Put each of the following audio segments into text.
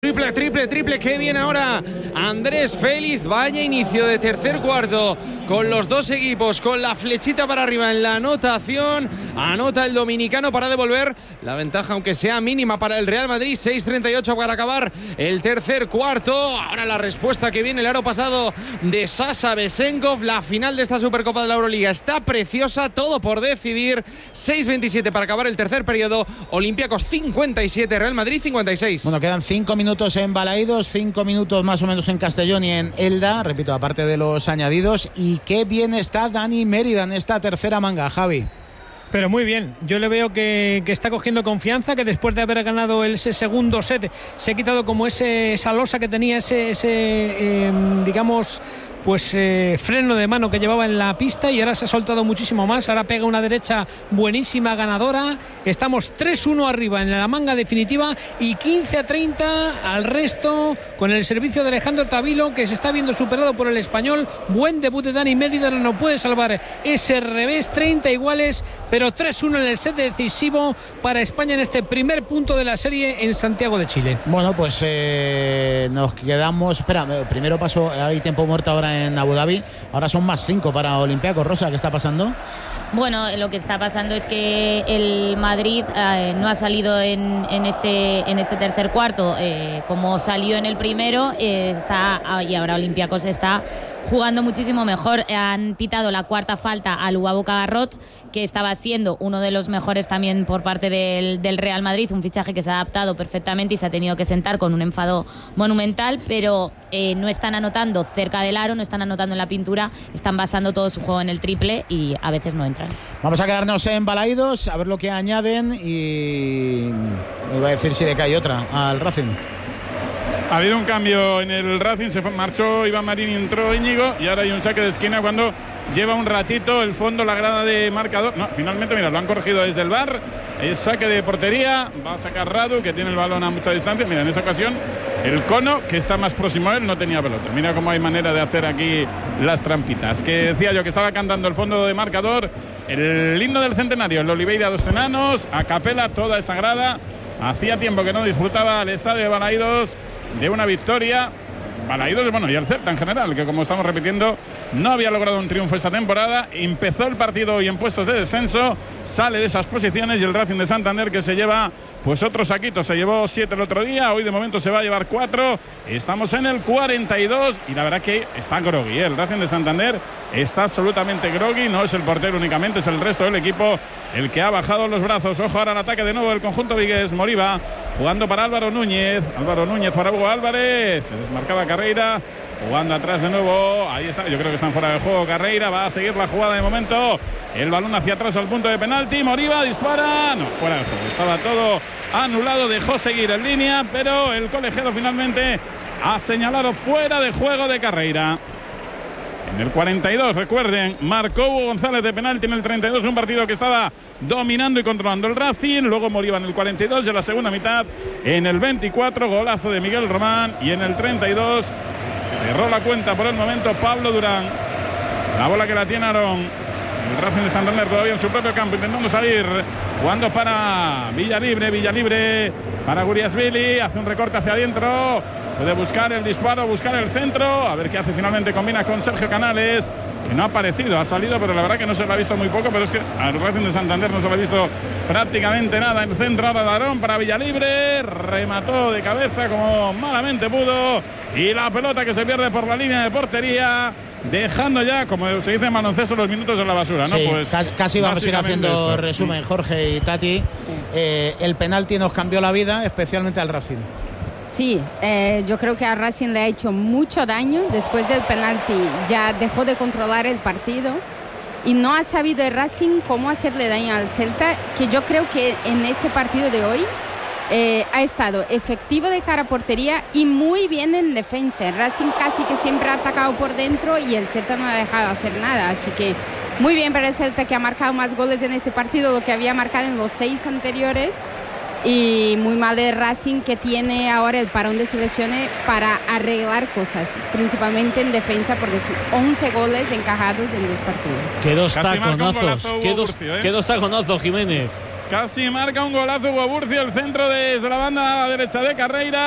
Triple, que viene ahora Andrés Félix. Vaya inicio de tercer cuarto con los dos equipos con la flechita para arriba en la anotación. Anota el dominicano para devolver la ventaja, aunque sea mínima, para el Real Madrid. 6:38 para acabar el tercer cuarto. Ahora la respuesta que viene el aro pasado de Sasha Vesenkov. La final de esta Supercopa de la Euroliga está preciosa, todo por decidir. 6:27 para acabar el tercer periodo. Olympiacos 57, Real Madrid 56. Bueno, quedan 5 minutos en Balaídos, 5 minutos más o menos en Castellón y en Elda, repito, aparte de los añadidos. Y qué bien está Dani Mérida en esta tercera manga, Javi. Pero muy bien, yo le veo que está cogiendo confianza, que después de haber ganado ese segundo set se ha quitado como esa losa que tenía, digamos, pues freno de mano que llevaba en la pista, y ahora se ha soltado muchísimo más. Ahora pega una derecha buenísima, ganadora. Estamos 3-1 arriba en la manga definitiva y 15-30 al resto, con el servicio de Alejandro Tavilo, que se está viendo superado por el español. Buen debut de Dani Mérida, no puede salvar ese revés. 30 iguales, pero 3-1 en el set decisivo para España en este primer punto de la serie en Santiago de Chile. Bueno, pues nos quedamos. Espera, primero paso, hay tiempo muerto ahora en Abu Dhabi. Ahora son más 5 para Olympiacos. Rosa, ¿qué está pasando? Bueno, lo que está pasando es que el Madrid no ha salido en este tercer cuarto como salió en el primero, y ahora Olympiacos está jugando muchísimo mejor. Han pitado la cuarta falta a Luabo Cagarrot, que estaba siendo uno de los mejores también por parte del Real Madrid, un fichaje que se ha adaptado perfectamente y se ha tenido que sentar con un enfado monumental, pero no están anotando cerca del aro, no están anotando en la pintura, están basando todo su juego en el triple y a veces no entran. Vamos a quedarnos en Balaídos a ver lo que añaden, y me iba a decir si le cae otra al Racing. Ha habido un cambio en el Racing, marchó Iván Marín y entró Íñigo, y ahora hay un saque de esquina cuando lleva un ratito el fondo, la grada de marcador. No, finalmente, mira, lo han corregido desde el VAR. Es saque de portería, va a sacar Radu, que tiene el balón a mucha distancia. Mira, en esa ocasión el Cono, que está más próximo a él, no tenía pelota. Mira cómo hay manera de hacer aquí las trampitas. Que decía yo que estaba cantando el fondo de marcador el himno del centenario, el Oliveira dos Enanos, a capela toda esa grada. Hacía tiempo que no disfrutaba el estadio de Balaídos de una victoria. Balaídos, bueno, y el Celta en general, que como estamos repitiendo, no había logrado un triunfo esta temporada. Empezó el partido hoy en puestos de descenso, sale de esas posiciones, y el Racing de Santander, que se lleva pues otro saquito, se llevó 7 el otro día, hoy de momento se va a llevar 4. Estamos en el 42 y la verdad que está groggy, el Racing de Santander está absolutamente groggy. No es el portero únicamente, es el resto del equipo el que ha bajado los brazos. Ojo ahora al ataque de nuevo del conjunto vigués. Moriba jugando para Álvaro Núñez para Hugo Álvarez, se desmarcaba Carreira, jugando atrás de nuevo, ahí está, yo creo que están fuera de juego. Carreira va a seguir la jugada de momento, el balón hacia atrás al punto de penalti. Moriba dispara, no, fuera de juego, estaba todo anulado, dejó seguir en línea, pero el colegiado finalmente ha señalado fuera de juego de Carreira. En el 42, recuerden, marcó Hugo González de penalti en el 32, un partido que estaba dominando y controlando el Racing. Luego Moriba en el 42, en la segunda mitad, en el 24, golazo de Miguel Román, y en el 32 cerró la cuenta por el momento Pablo Durán. La bola que la tiene Aarón. El Racing de Santander todavía en su propio campo, intentando salir, jugando para Villalibre para Guriasvili, hace un recorte hacia adentro, puede buscar el disparo, buscar el centro, a ver qué hace finalmente. Combina con Sergio Canales, que no ha aparecido, ha salido, pero la verdad que no se lo ha visto muy poco, pero es que al Racing de Santander no se lo ha visto prácticamente nada. En el centro ahora de Aarón para Villalibre, remató de cabeza como malamente pudo, y la pelota que se pierde por la línea de portería, dejando ya, como se dice en baloncesto, los minutos en la basura, ¿no? Sí, pues casi vamos a ir haciendo resumen, Jorge y Tati. El penalti nos cambió la vida, especialmente al Racing. Sí, yo creo que a Racing le ha hecho mucho daño. Después del penalti ya dejó de controlar el partido y no ha sabido el Racing cómo hacerle daño al Celta, que yo creo que en ese partido de hoy ha estado efectivo de cara a portería y muy bien en defensa. El Racing casi que siempre ha atacado por dentro y el Celta no ha dejado hacer nada, así que muy bien para el Celta, que ha marcado más goles en ese partido de lo que había marcado en los 6 anteriores. Y muy mal el Racing, que tiene ahora el parón de selecciones para arreglar cosas, principalmente en defensa, porque son 11 goles encajados en 2 partidos. Qué dos taconazos, qué dos taconazos, Jiménez. Casi marca un golazo Hugo Burcio, el centro desde la banda a la derecha de Carreira.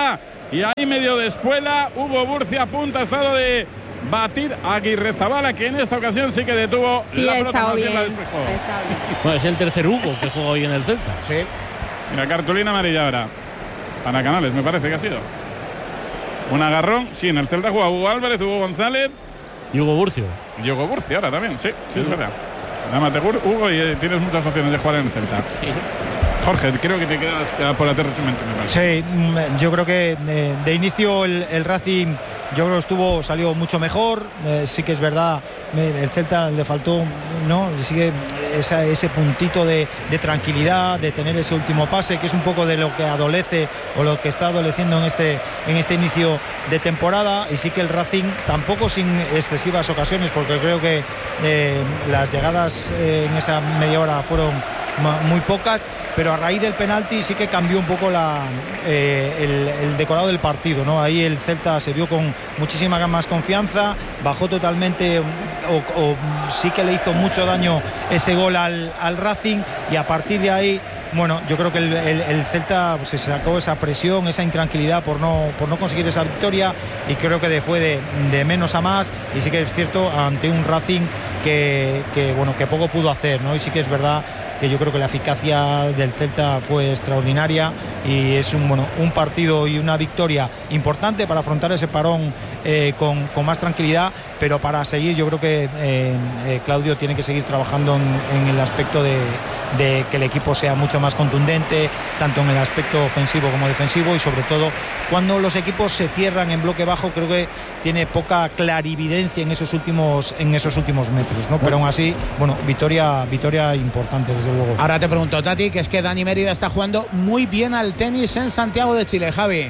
y ahí medio de espuela. Hugo Burcia apunta, ha estado de batir a Aguirrezabala, que en esta ocasión sí que detuvo la pelota, más bien la despejó. Bueno, es el tercer Hugo que juega hoy en el Celta. Sí. Mira, cartulina amarilla ahora para Canales, me parece que ha sido un agarrón. Sí, en el Celta juega Hugo Álvarez, Hugo González y Hugo Burcio. Y Hugo Burcia ahora también, sí, es verdad. Dámate Hugo y tienes muchas opciones de jugar en el Celta. Sí. Jorge, creo que te quedas por la tercera, me parece. Sí, yo creo que de inicio el Racing, yo creo que salió mucho mejor. Sí que es verdad, el Celta le faltó, ¿no? Sigue ese puntito de tranquilidad, de tener ese último pase, que es un poco de lo que adolece o lo que está adoleciendo en este inicio de temporada. Y sí que el Racing, tampoco sin excesivas ocasiones, porque creo que las llegadas en esa media hora fueron muy pocas, pero a raíz del penalti sí que cambió un poco el decorado del partido, ¿no? Ahí el Celta se vio con muchísima más confianza, bajó totalmente, o sí que le hizo mucho daño ese gol al Racing, y a partir de ahí, bueno, yo creo que el Celta se sacó esa presión, esa intranquilidad por no conseguir esa victoria, y creo que fue de menos a más, y sí que es cierto, ante un Racing que poco pudo hacer, ¿no? Y sí que es verdad que yo creo que la eficacia del Celta fue extraordinaria, y es un partido y una victoria importante para afrontar ese parón con más tranquilidad, pero para seguir, yo creo que Claudio tiene que seguir trabajando en el aspecto de que el equipo sea mucho más contundente, tanto en el aspecto ofensivo como defensivo, y sobre todo cuando los equipos se cierran en bloque bajo, creo que tiene poca clarividencia en esos últimos metros, ¿no? Pero aún así, victoria importante, desde luego. Ahora te pregunto, Tati, que es que Dani Mérida está jugando muy bien al tenis en Santiago de Chile, Javi.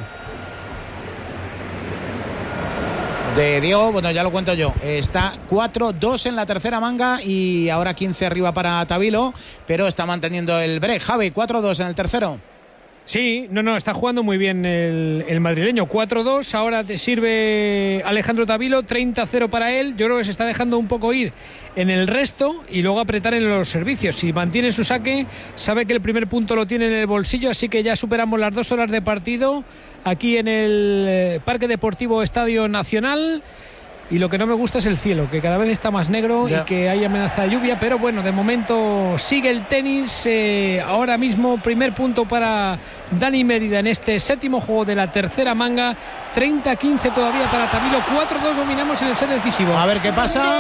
De Diego, bueno, ya lo cuento yo. Está 4-2 en la tercera manga y ahora 15 arriba para Tabilo, pero está manteniendo el break. Javi, 4-2 en el tercero. Sí, está jugando muy bien el madrileño. 4-2, ahora te sirve Alejandro Tabilo, 30-0 para él. Yo creo que se está dejando un poco ir en el resto y luego apretar en los servicios. Si mantiene su saque, sabe que el primer punto lo tiene en el bolsillo, así que ya superamos las 2 horas de partido aquí en el Parque Deportivo Estadio Nacional. Y lo que no me gusta es el cielo, que cada vez está más negro y que hay amenaza de lluvia, pero bueno, de momento sigue el tenis. Ahora mismo primer punto para Dani Mérida en este séptimo juego de la tercera manga. 30-15 todavía para Tabilo. 4-2 dominamos en el set decisivo. A ver qué pasa.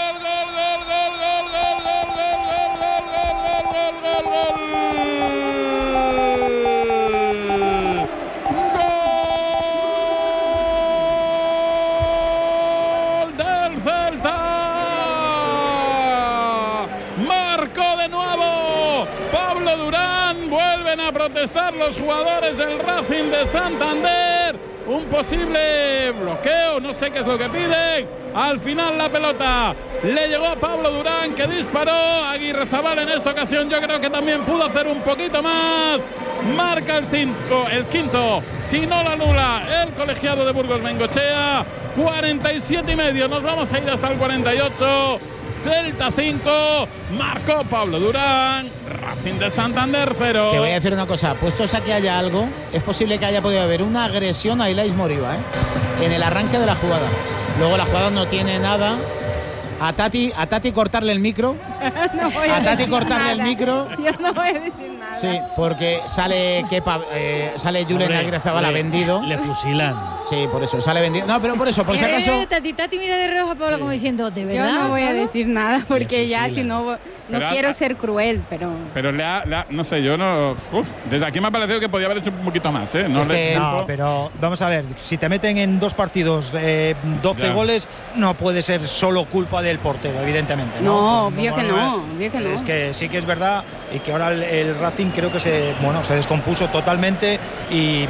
A protestar los jugadores del Racing de Santander, un posible bloqueo, no sé qué es lo que piden. Al final la pelota le llegó a Pablo Durán, que disparó. Aguirrezabala en esta ocasión yo creo que también pudo hacer un poquito más. Marca el quinto, si no la anula el colegiado de Burgos Bengoechea. 47,5, nos vamos a ir hasta el 48. Celta 5, marcó Pablo Durán, Racing de Santander 0. Te voy a decir una cosa, puestos a que haya algo, es posible que haya podido haber una agresión a Ilais Moriba, en el arranque de la jugada. Luego la jugada no tiene nada. A Tati cortarle el micro. No voy a Tati cortarle el micro. Yo no voy a decir nada. Sí, porque sale Julen Aguirrezabala vendido. Le fusilan. Sí, por eso, sale vendido. No, pero por eso, por si acaso. Tati mira de reojo a Pablo como diciendo, ¿de verdad? Yo no voy a Pablo? decir nada porque ya si no quiero ser cruel, pero no sé, yo no. Desde aquí me ha parecido que podía haber hecho un poquito más, ¿eh? No, pero vamos a ver, si te meten en 2 partidos 12 goles, no puede ser solo culpa del portero, evidentemente. No, obvio que no. Es que sí que es verdad, y que ahora el Racing creo que se descompuso totalmente, y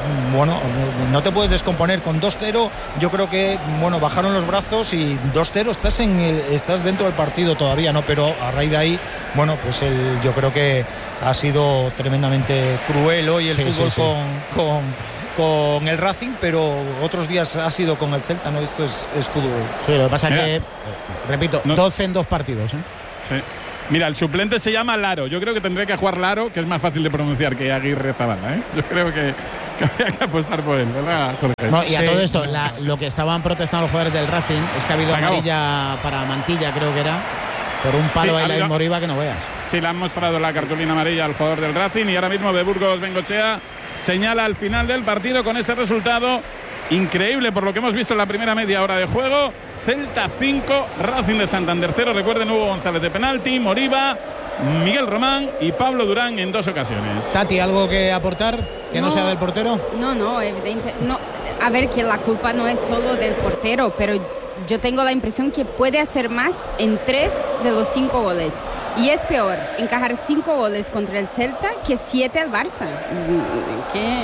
no te puedes descomponer con 2-0. Yo creo que bajaron los brazos y 2-0 estás dentro del partido todavía, ¿no? Pero a raíz de ahí, yo creo que ha sido tremendamente cruel hoy el fútbol con el Racing, pero otros días ha sido con el Celta, ¿no? Esto es fútbol. Sí, lo que pasa es que, repito, 12 en 2 partidos, ¿eh? Sí. Mira, el suplente se llama Laro. Yo creo que tendría que jugar Laro, que es más fácil de pronunciar que Aguirrezabala, ¿eh? Yo creo que que había que apostar por él, ¿verdad, Jorge? No, y a todo esto, lo que estaban protestando los jugadores del Racing es que ha habido amarilla para Mantilla, creo que era, por un palo a Ilaix Moriba que no veas. Sí, le han mostrado la cartulina amarilla al jugador del Racing y ahora mismo de Burgos Bengoechea señala al final del partido con ese resultado increíble por lo que hemos visto en la primera media hora de juego. Celta 5, Racing de Santander 0. Recuerden, Hugo González de penalti, Moriba, Miguel Román y Pablo Durán en 2 ocasiones. Tati, ¿algo que aportar que no sea del portero? No, evidente. No, a ver, que la culpa no es solo del portero, pero yo tengo la impresión que puede hacer más en 3 de los 5 goles. Y es peor encajar 5 goles contra el Celta que 7 al Barça. ¿Qué?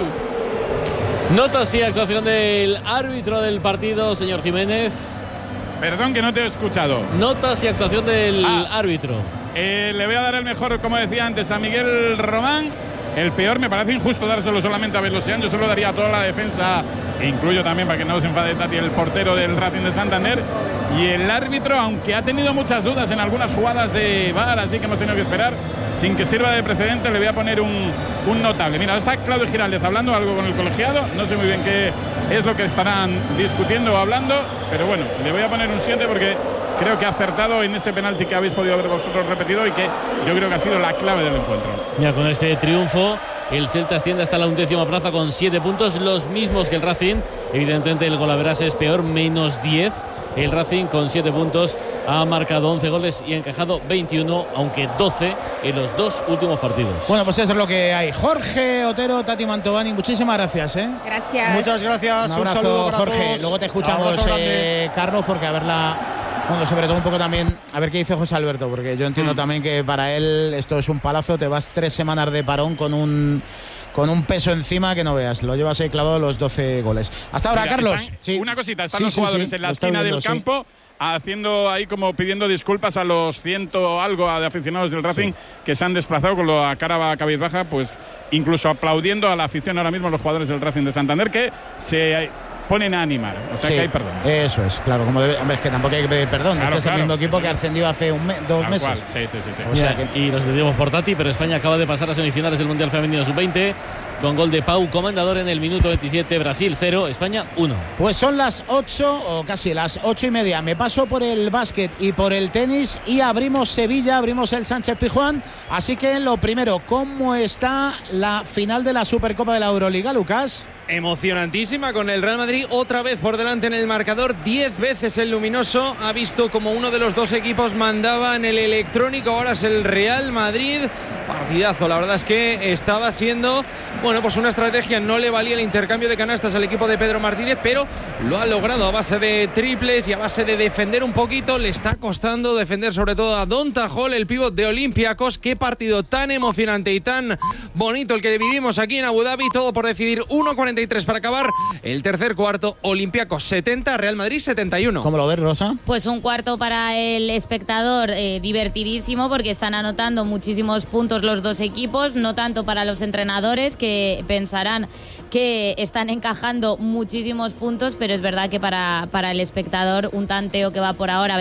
Notas y actuación del árbitro del partido, señor Jiménez. Perdón que no te he escuchado. Notas y actuación del árbitro. Le voy a dar el mejor, como decía antes, a Miguel Román. El peor me parece injusto dárselo solamente a Belosian. Yo solo daría a toda la defensa, incluyo también, para que no se enfade Tati, el portero del Racing de Santander. Y el árbitro, aunque ha tenido muchas dudas en algunas jugadas de VAR, así que hemos tenido que esperar, sin que sirva de precedente, le voy a poner un notable. Mira, está Claudio Giraldez hablando algo con el colegiado. No sé muy bien qué es lo que estarán discutiendo o hablando, pero bueno, le voy a poner un 7 porque creo que ha acertado en ese penalti que habéis podido ver vosotros repetido y que yo creo que ha sido la clave del encuentro. Mira, con este triunfo el Celta asciende hasta la 11ª plaza con 7 puntos, los mismos que el Racing. Evidentemente el golaveras es peor, menos 10. El Racing con 7 puntos ha marcado 11 goles y ha encajado 21, aunque 12 en los 2 últimos partidos. Bueno, pues eso es lo que hay. Jorge Otero, Tati Mantovani, muchísimas gracias. Gracias. Muchas gracias. Un abrazo, Jorge. todos. Luego te escuchamos, Carlos, porque a verla. Bueno, sobre todo un poco también a ver qué dice José Alberto, porque yo entiendo también que para él esto es un palazo. Te vas 3 semanas de parón con un peso encima que no veas. Lo llevas ahí clavado los 12 goles. Hasta ahora, mira, Carlos. Una cosita, están los jugadores en la esquina del campo haciendo ahí como pidiendo disculpas a los 100 algo de aficionados del Racing que se han desplazado con la cara cabizbaja, pues incluso aplaudiendo a la afición ahora mismo los jugadores del Racing de Santander que se ponen a animar, o sea que hay perdón. Eso es, claro, como debe, hombre, es que tampoco hay que pedir perdón. Claro, este es el mismo equipo que ascendió hace 2 meses. Cual. Sí. O sea, y nos entendemos por Tati, pero España acaba de pasar a semifinales del Mundial Femenino Sub-20 con gol de Pau Comendador en el minuto 27. Brasil 0, España 1. Pues son las 8 o casi las 8:30. Me paso por el básquet y por el tenis y abrimos Sevilla, abrimos el Sánchez Pizjuán. Así que lo primero, ¿cómo está la final de la Supercopa de la Euroliga, Lucas? Emocionantísima, con el Real Madrid otra vez por delante en el marcador. 10 veces el luminoso ha visto como uno de los dos equipos mandaba en el electrónico. Ahora es el Real Madrid. Partidazo, la verdad es que estaba siendo, bueno, pues una estrategia. No le valía el intercambio de canastas al equipo de Pedro Martínez, pero lo ha logrado a base de triples y a base de defender un poquito. Le está costando defender sobre todo a Donta Hall, el pívot de Olympiacos. Qué partido tan emocionante y tan bonito el que vivimos aquí en Abu Dhabi. Todo por decidir. 1:43 para acabar el tercer cuarto. Olympiacos 70, Real Madrid 71. ¿Cómo lo ves, Rosa? Pues un cuarto para el espectador divertidísimo, porque están anotando muchísimos puntos los dos equipos, no tanto para los entrenadores, que pensarán que están encajando muchísimos puntos, pero es verdad que para el espectador un tanteo que va por ahora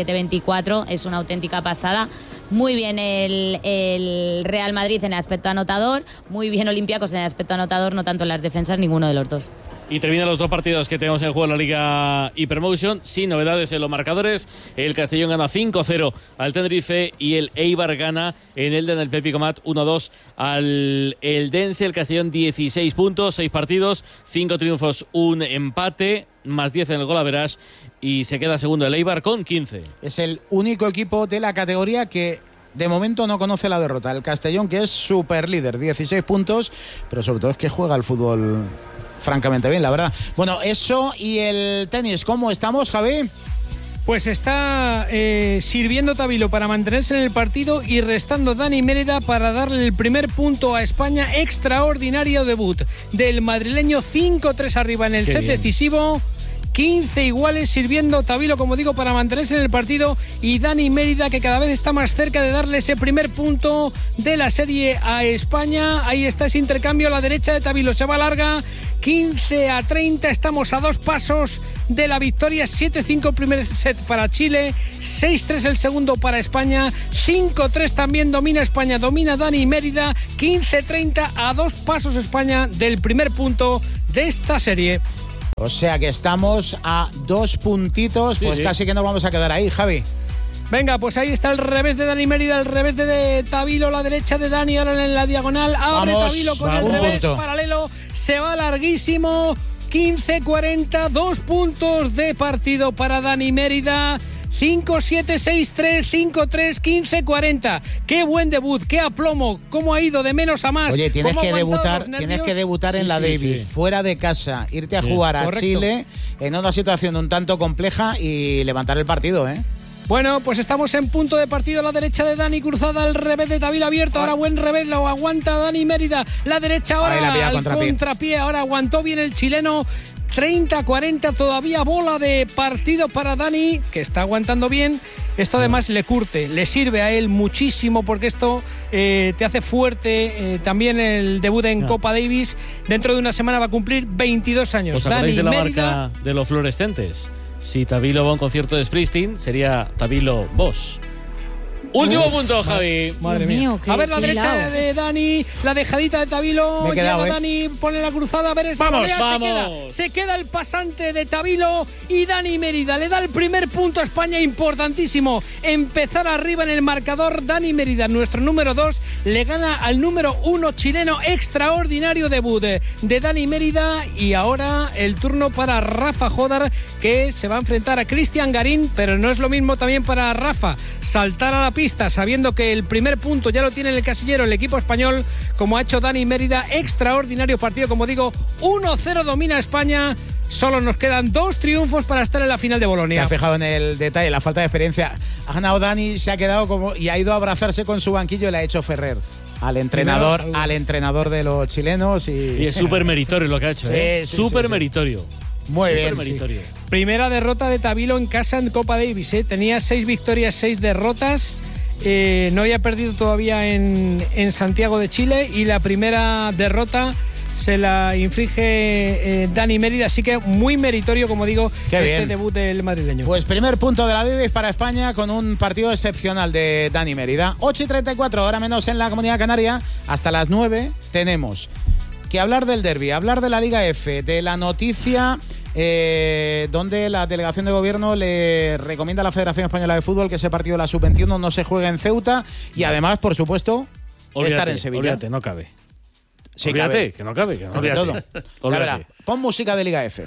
27-24 es una auténtica pasada. Muy bien el Real Madrid en el aspecto anotador, muy bien Olympiacos en el aspecto anotador, no tanto en las defensas, ninguno de los dos. Y terminan los 2 partidos que tenemos en juego en la Liga Hypermotion, sin novedades en los marcadores. El Castellón gana 5-0 al Tenerife y el Eibar gana en el Pepi Comat 1-2 al Eldense. El Castellón 16 puntos, 6 partidos, 5 triunfos, 1 empate, más 10 en el gol average, y se queda segundo el Eibar con 15. Es el único equipo de la categoría que de momento no conoce la derrota. El Castellón, que es super líder, 16 puntos, pero sobre todo es que juega al fútbol francamente bien, la verdad. Bueno, eso y el tenis, ¿cómo estamos, Javi? Pues está sirviendo Tabilo para mantenerse en el partido y restando Dani Mérida para darle el primer punto a España. Extraordinario debut del madrileño, 5-3 arriba en el set decisivo. 15 iguales, sirviendo Tabilo, como digo, para mantenerse en el partido, y Dani Mérida, que cada vez está más cerca de darle ese primer punto de la serie a España. Ahí está ese intercambio a la derecha de Tabilo, se va larga, 15-30, estamos a 2 pasos de la victoria. 7-5 el primer set para Chile, 6-3 el segundo para España, 5-3 también domina España, domina Dani Mérida. 15-30, a 2 pasos España del primer punto de esta serie. O sea que estamos a 2 puntitos, pues sí. Casi que nos vamos a quedar ahí, Javi. Venga, pues ahí está el revés de Dani Mérida, el revés de Tabilo, la derecha de Dani, ahora en la diagonal. Abre Tabilo con el revés paralelo, se va larguísimo. 15-40, 2 puntos de partido para Dani Mérida. 5-7, 6-3, 5-3, 15-40. Qué buen debut, qué aplomo, cómo ha ido de menos a más. Oye, tienes que debutar en la Davis, fuera de casa, irte a jugar a Chile en una situación un tanto compleja y levantar el partido, ¿eh? Bueno, pues estamos en punto de partido. A la derecha de Dani, cruzada el revés de Tabilo abierto. Ahora buen revés, lo aguanta Dani Mérida. La derecha ahora al contrapié. Ahora aguantó bien el chileno. 30-40, todavía bola de partido para Dani, que está aguantando bien. Esto además le curte, le sirve a él muchísimo, porque esto te hace fuerte. También el debut en Copa Davis. Dentro de una semana va a cumplir 22 años. ¿Os acordáis de la marca de los fluorescentes? Si Tabilo va a un concierto de Springsteen, sería Tabilo Boss. Último punto, Javi. Madre mía. A ver la derecha de Dani, la dejadita de Tabilo. Llega Dani, pone la cruzada. A ver esa ¡Vamos! Se queda el pasante de Tabilo y Dani Mérida le da el primer punto a España. Importantísimo empezar arriba en el marcador. Dani Mérida, nuestro número 2, le gana al número 1 chileno. Extraordinario debut de Dani Mérida. Y ahora el turno para Rafa Jodar, que se va a enfrentar a Cristian Garín, pero no es lo mismo también para Rafa saltar a la pista sabiendo que el primer punto ya lo tiene en el casillero el equipo español, como ha hecho Dani Mérida. Extraordinario partido, como digo, 1-0 domina España. Solo nos quedan 2 triunfos para estar en la final de Bolonia. Te has fijado en el detalle, la falta de experiencia. Ha ganado Dani, se ha quedado y ha ido a abrazarse con su banquillo y le ha hecho Ferrer al entrenador de los chilenos. Y es súper meritorio lo que ha hecho, súper meritorio. Muy bien. Meritorio. Primera derrota de Tabilo en casa en Copa Davis. Tenía 6 victorias, 6 derrotas. No había perdido todavía en Santiago de Chile, y la primera derrota se la inflige Dani Mérida, así que muy meritorio, como digo, debut del madrileño. Pues primer punto de la Davis para España, con un partido excepcional de Dani Mérida. 8:34, ahora menos en la Comunidad Canaria. Hasta las 9 tenemos que hablar del derbi, hablar de la Liga F, de la noticia donde la delegación de gobierno le recomienda a la Federación Española de Fútbol que ese partido de la Sub-21 no se juegue en Ceuta, y además, por supuesto, estar en Sevilla. Olvídate, no cabe. Sí, olvídate, que no cabe. Todo. Ya verá, pon música de Liga F.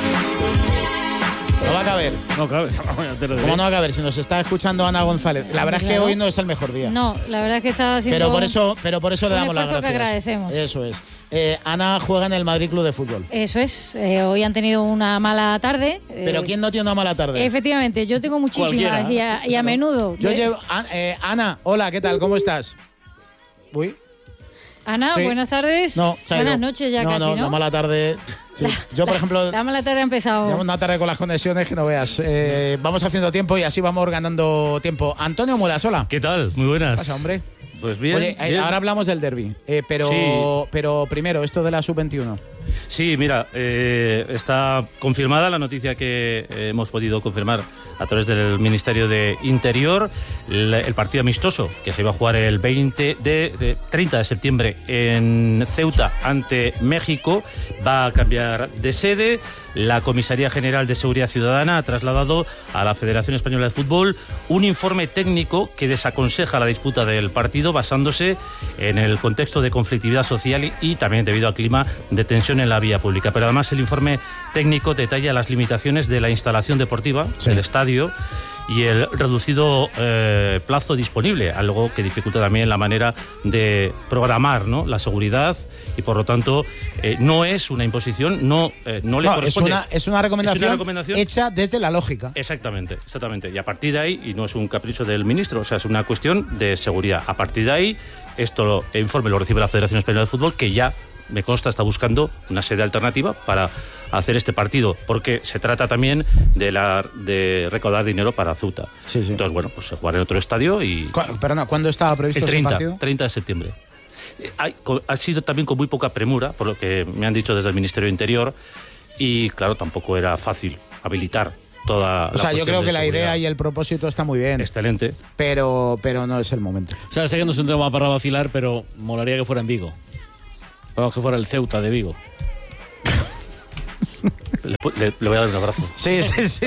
No va a caber. No cabe. ¿Cómo no va a caber? Si nos está escuchando Ana González. La verdad es que hoy no es el mejor día. No, la verdad es que está haciendo... Pero por eso le damos las gracias. Que agradecemos. Eso es. Ana juega en el Madrid Club de Fútbol. Eso es. Hoy han tenido una mala tarde. ¿Pero quién no tiene una mala tarde? Efectivamente, yo tengo muchísimas y a menudo. Yo llevo... Ana, hola, ¿qué tal? ¿Cómo estás? Uy. Ana, sí. Buenas tardes. No, buenas noches ya casi, ¿no? No, mala tarde. Sí. Yo, por ejemplo... La mala tarde ha empezado. Llevo una tarde con las conexiones que no veas. Vamos haciendo tiempo y así vamos ganando tiempo. Antonio Muelas, hola. ¿Qué tal? Muy buenas. ¿Qué pasa, hombre? Pues bien. Oye, bien. Ahora hablamos del derbi, pero primero, esto de la Sub-21. Sí, mira, está confirmada la noticia que hemos podido confirmar a través del Ministerio de Interior. El partido amistoso que se iba a jugar el 30 de septiembre en Ceuta ante México va a cambiar de sede. La Comisaría General de Seguridad Ciudadana ha trasladado a la Federación Española de Fútbol un informe técnico que desaconseja la disputa del partido, basándose en el contexto de conflictividad social y también debido al clima de tensión en la vía pública. Pero además el informe técnico detalla las limitaciones de la instalación deportiva del estadio y el reducido plazo disponible, algo que dificulta también la manera de programar, ¿no?, la seguridad, y por lo tanto no es una imposición, no le corresponde. Es una recomendación hecha desde la lógica. Exactamente. Y a partir de ahí, y no es un capricho del ministro, o sea, es una cuestión de seguridad. A partir de ahí, el informe lo recibe la Federación Española de Fútbol, que ya me consta, está buscando una sede alternativa para hacer este partido, porque se trata también de recaudar dinero para Ceuta. Sí. Entonces, bueno, pues se jugará en otro estadio y... Perdona, ¿cuándo estaba previsto el 30, ese partido? 30 de septiembre. Ha sido también con muy poca premura, por lo que me han dicho desde el Ministerio de Interior, y claro, tampoco era fácil habilitar toda o sea, yo creo que la idea y el propósito está muy bien. Excelente. Pero no es el momento. O sea, sé que no es un tema para vacilar, pero molaría que fuera en Vigo. Vamos, que fuera el Ceuta de Vigo. Le voy a dar un abrazo. Sí.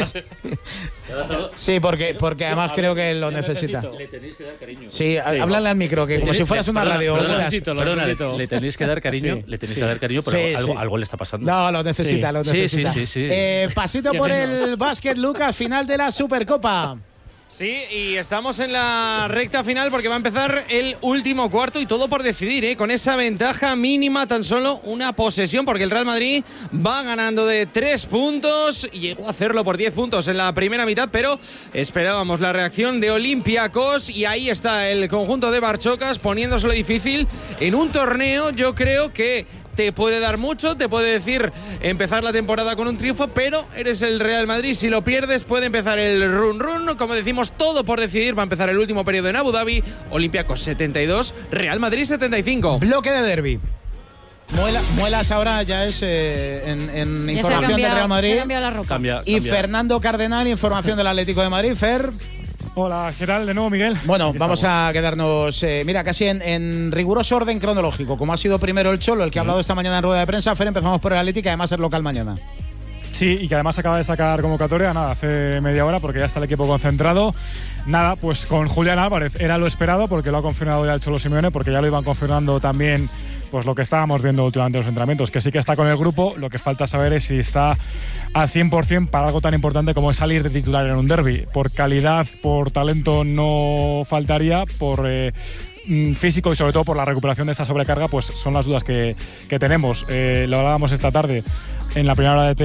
Sí, porque además creo que lo necesita. Le tenéis que dar cariño. Sí, háblale al micro, que como si fueras una radio. Perdona, le tenéis que dar cariño, pero algo le está pasando. No, lo necesita. Sí. Pasito por el básquet, Lucas, final de la Supercopa. Sí, y estamos en la recta final porque va a empezar el último cuarto y todo por decidir, con esa ventaja mínima, tan solo una posesión, porque el Real Madrid va ganando de 3 puntos y llegó a hacerlo por 10 puntos en la primera mitad, pero esperábamos la reacción de Olympiacos y ahí está el conjunto de Barchocas poniéndoselo difícil en un torneo. Yo creo que te puede dar mucho, te puede decir empezar la temporada con un triunfo, pero eres el Real Madrid, si lo pierdes puede empezar el run, como decimos, todo por decidir. Va a empezar el último periodo en Abu Dhabi. Olympiacos 72, Real Madrid 75. Bloque de derbi. Muelas ahora ya es en ya información del Real Madrid. Cambia. Fernando Cardenal, información del Atlético de Madrid. Fer. Hola, ¿qué tal? De nuevo, Miguel. Bueno, vamos a quedarnos, mira, casi en riguroso orden cronológico. Como ha sido primero el Cholo, el que ha hablado esta mañana en rueda de prensa, Fer, empezamos por el Atlético, además es local mañana. Sí, y que además acaba de sacar convocatoria, hace media hora, porque ya está el equipo concentrado. Nada, pues con Julián Álvarez era lo esperado, porque lo ha confirmado ya el Cholo Simeone, porque ya lo iban confirmando también, pues lo que estábamos viendo últimamente en los entrenamientos, que sí que está con el grupo. Lo que falta saber es si está al 100% para algo tan importante como es salir de titular en un derbi. Por calidad, por talento no faltaría, por físico y sobre todo por la recuperación de esa sobrecarga, pues son las dudas que tenemos. Lo hablábamos esta tarde en la primera hora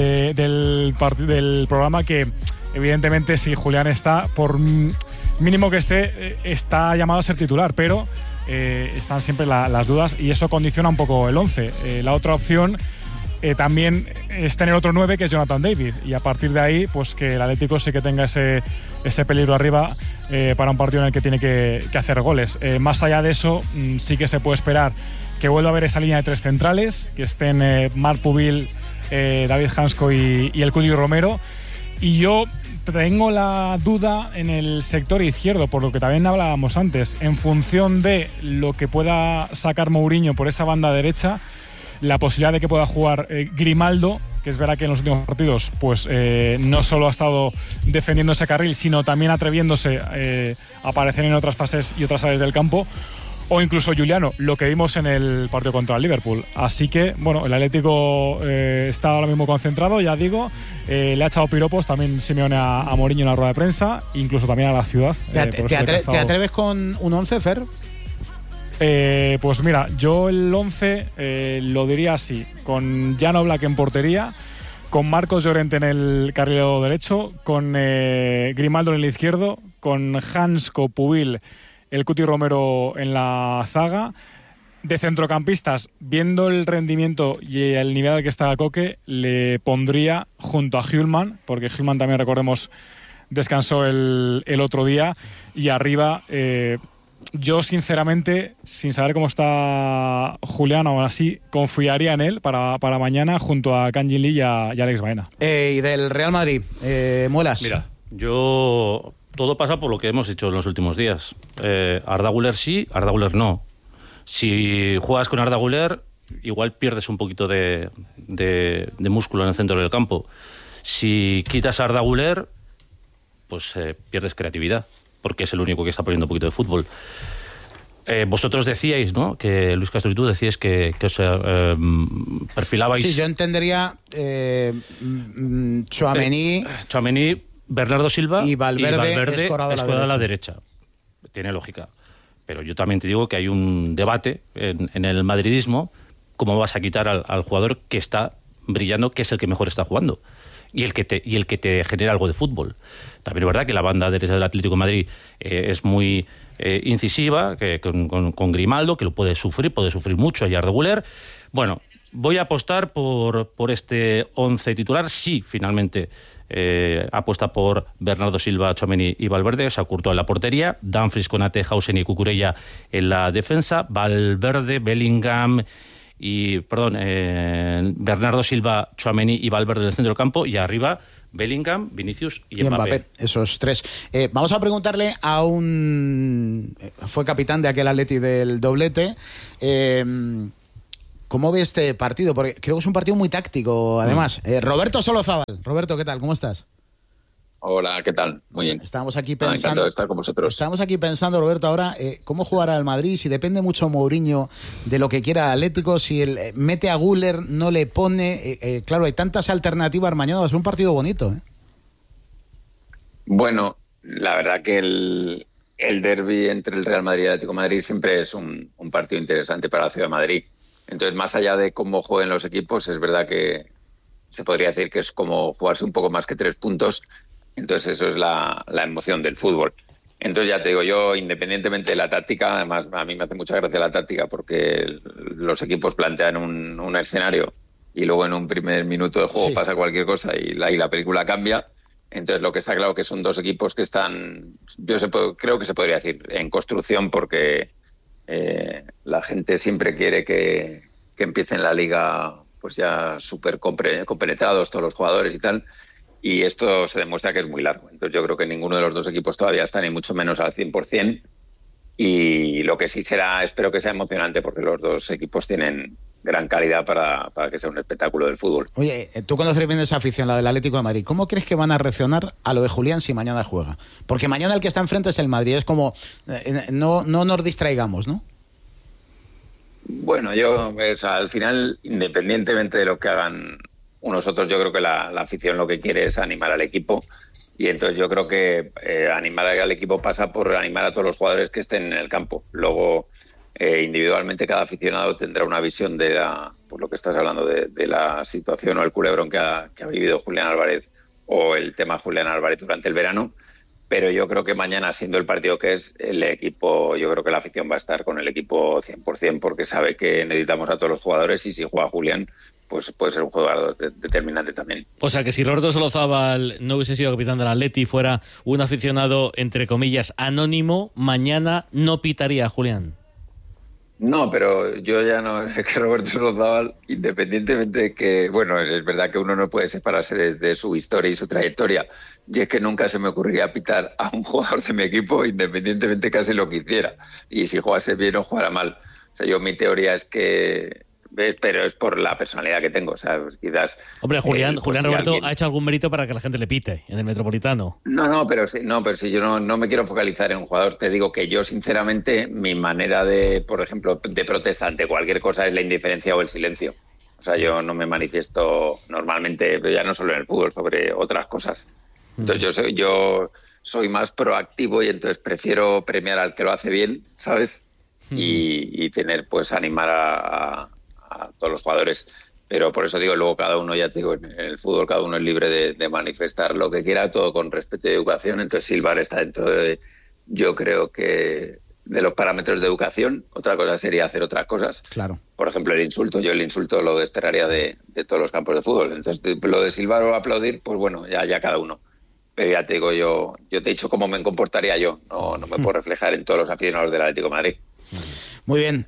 del programa, que evidentemente si Julián está, por mínimo que esté, está llamado a ser titular, pero están siempre las dudas y eso condiciona un poco el 11. La otra opción también es tener otro 9, que es Jonathan David, y a partir de ahí pues que el Atlético sí que tenga ese peligro arriba para un partido en el que tiene que hacer goles. Más allá de eso, sí que se puede esperar que vuelva a haber esa línea de 3 centrales, que estén Marc Pubil, David Hansko y el Cuti Romero, y yo tengo la duda en el sector izquierdo, por lo que también hablábamos antes, en función de lo que pueda sacar Mourinho por esa banda derecha, la posibilidad de que pueda jugar Grimaldo, que es verdad que en los últimos partidos pues no solo ha estado defendiendo ese carril, sino también atreviéndose a aparecer en otras fases y otras áreas del campo, o incluso Juliano, lo que vimos en el partido contra el Liverpool. Así que, bueno, el Atlético está ahora mismo concentrado, ya digo, le ha echado piropos también Simeone a Mourinho en la rueda de prensa, incluso también a la ciudad. ¿Te atreves con un 11, Fer? Pues mira, yo el 11 lo diría así, con Jan Oblak en portería, con Marcos Llorente en el carrilero derecho, con Grimaldo en el izquierdo, con Hansko, Pubil, el Cuti Romero en la zaga. De centrocampistas, viendo el rendimiento y el nivel al que está Koke, le pondría junto a Hjulmand, porque Hjulmand también, recordemos, descansó el otro día, y arriba yo sinceramente, sin saber cómo está Julián, aún así confiaría en él para mañana junto a Kangin Lee y a Alex Baena. Y del Real Madrid, Muelas. Mira, todo pasa por lo que hemos hecho en los últimos días. Arda Güler sí, Arda Güler no. Si juegas con Arda Güler, igual pierdes un poquito de músculo en el centro del campo. Si quitas a Arda Güler, pues pierdes creatividad, porque es el único que está poniendo un poquito de fútbol. Vosotros decíais, ¿no?, que Luis Castro y tú decíais que os perfilabais... Sí, yo entendería Tchouaméni, Bernardo Silva y Valverde escorado a la derecha. Tiene lógica. Pero yo también te digo que hay un debate en el madridismo, cómo vas a quitar al jugador que está brillando, que es el que mejor está jugando y el que te genera algo de fútbol. También es verdad que la banda derecha del Atlético de Madrid es muy incisiva, que con Grimaldo, que lo puede sufrir mucho, y Arda Güler. Bueno, voy a apostar por este 11 titular. Sí, finalmente apuesta por Bernardo Silva, Tchouaméni y Valverde, o sea, Courtois en la portería, Dumfries, Konaté, Hausen y Cucurella en la defensa, Valverde, Bellingham Bernardo Silva, Tchouaméni y Valverde en el centro del campo, y arriba Bellingham, Vinicius y Mbappé. Esos tres. Vamos a preguntarle a fue capitán de aquel Atleti del doblete. ¿Cómo ve este partido? Porque creo que es un partido muy táctico, además. Roberto Solozábal. Roberto, ¿qué tal? ¿Cómo estás? Hola, ¿qué tal? Muy bien. Estábamos aquí pensando. Encantado de estar con vosotros. Estamos aquí pensando, Roberto, ahora cómo jugará el Madrid. Si depende mucho Mourinho de lo que quiera Atlético, si mete a Güler, no le pone. Claro, hay tantas alternativas. Mañana va a ser un partido bonito. Bueno, la verdad que el derbi entre el Real Madrid y el Atlético de Madrid siempre es un partido interesante para la ciudad de Madrid. Entonces, más allá de cómo jueguen los equipos, es verdad que se podría decir que es como jugarse un poco más que 3 puntos. Entonces, eso es la emoción del fútbol. Entonces, ya te digo, yo, independientemente de la táctica, además a mí me hace mucha gracia la táctica porque los equipos plantean un escenario y luego en un primer minuto de juego pasa cualquier cosa y la película cambia. Entonces, lo que está claro que son dos equipos que están, creo que se podría decir, en construcción porque la gente siempre quiere que empiecen la liga pues ya súper compenetrados todos los jugadores y tal, y esto se demuestra que es muy largo. Entonces yo creo que ninguno de los dos equipos todavía está ni mucho menos al 100%, y lo que sí espero que sea emocionante porque los dos equipos tienen gran calidad para que sea un espectáculo del fútbol. Oye, tú conoces bien esa afición, la del Atlético de Madrid. ¿Cómo crees que van a reaccionar a lo de Julián si mañana juega? Porque mañana el que está enfrente es el Madrid. Es como, no nos distraigamos, ¿no? Bueno, al final, independientemente de lo que hagan unos otros, yo creo que la afición lo que quiere es animar al equipo. Y entonces yo creo que animar al equipo pasa por animar a todos los jugadores que estén en el campo. Luego, individualmente, cada aficionado tendrá una visión de por lo que estás hablando, de la situación o el culebrón que ha vivido Julián Álvarez o el tema Julián Álvarez durante el verano. Pero yo creo que mañana, siendo el partido que es, el equipo, yo creo que la afición va a estar con el equipo 100% porque sabe que necesitamos a todos los jugadores y si juega Julián, pues puede ser un jugador determinante también. O sea que si Roberto Solozábal no hubiese sido capitán del Atleti, fuera un aficionado, entre comillas, anónimo, mañana no pitaría a Julián. No, pero yo ya no, es que Roberto Solozábal, independientemente de que, bueno, es verdad que uno no puede separarse de su historia y su trayectoria, y es que nunca se me ocurriría pitar a un jugador de mi equipo, independientemente casi lo que hiciera, y si jugase bien o jugara mal. O sea, mi teoría es que, pero es por la personalidad que tengo, o sea, pues quizás... Hombre, Julián Roberto ha hecho algún mérito para que la gente le pite en el Metropolitano. Pero si yo no me quiero focalizar en un jugador, te digo que yo, sinceramente, mi manera de, por ejemplo, de protesta ante cualquier cosa es la indiferencia o el silencio. O sea, yo no me manifiesto normalmente, pero ya no solo en el fútbol, sobre otras cosas. Entonces yo soy más proactivo y entonces prefiero premiar al que lo hace bien, ¿sabes? Y tener, pues, animar a todos los jugadores. Pero por eso digo, luego cada uno, ya te digo, en el fútbol cada uno es libre de manifestar lo que quiera, todo con respeto y educación. Entonces silbar está dentro de, yo creo que, de los parámetros de educación. Otra cosa sería hacer otras cosas. Claro. Por ejemplo, el insulto lo desterraría de todos los campos de fútbol. Entonces, lo de silbar o aplaudir, pues bueno, ya cada uno. Pero ya te digo, yo te he dicho cómo me comportaría yo. No me puedo reflejar en todos los aficionados del Atlético de Madrid. Muy bien.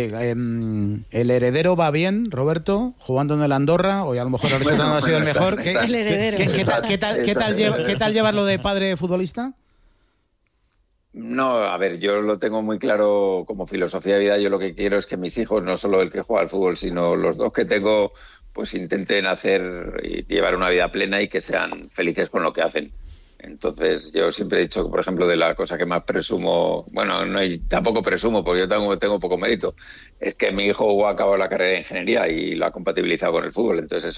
¿El heredero va bien, Roberto, jugando en el Andorra? O a lo mejor el resultado no ha sido el mejor. El heredero. ¿Qué tal llevar lo de padre futbolista? No, a ver, yo lo tengo muy claro como filosofía de vida. Yo lo que quiero es que mis hijos, no solo el que juega al fútbol, sino los dos que tengo, pues intenten hacer y llevar una vida plena y que sean felices con lo que hacen. Entonces, yo siempre he dicho que, por ejemplo, de la cosa que más presumo, bueno, tampoco presumo porque yo tengo poco mérito, es que mi hijo ha acabado la carrera de ingeniería y lo ha compatibilizado con el fútbol. Entonces,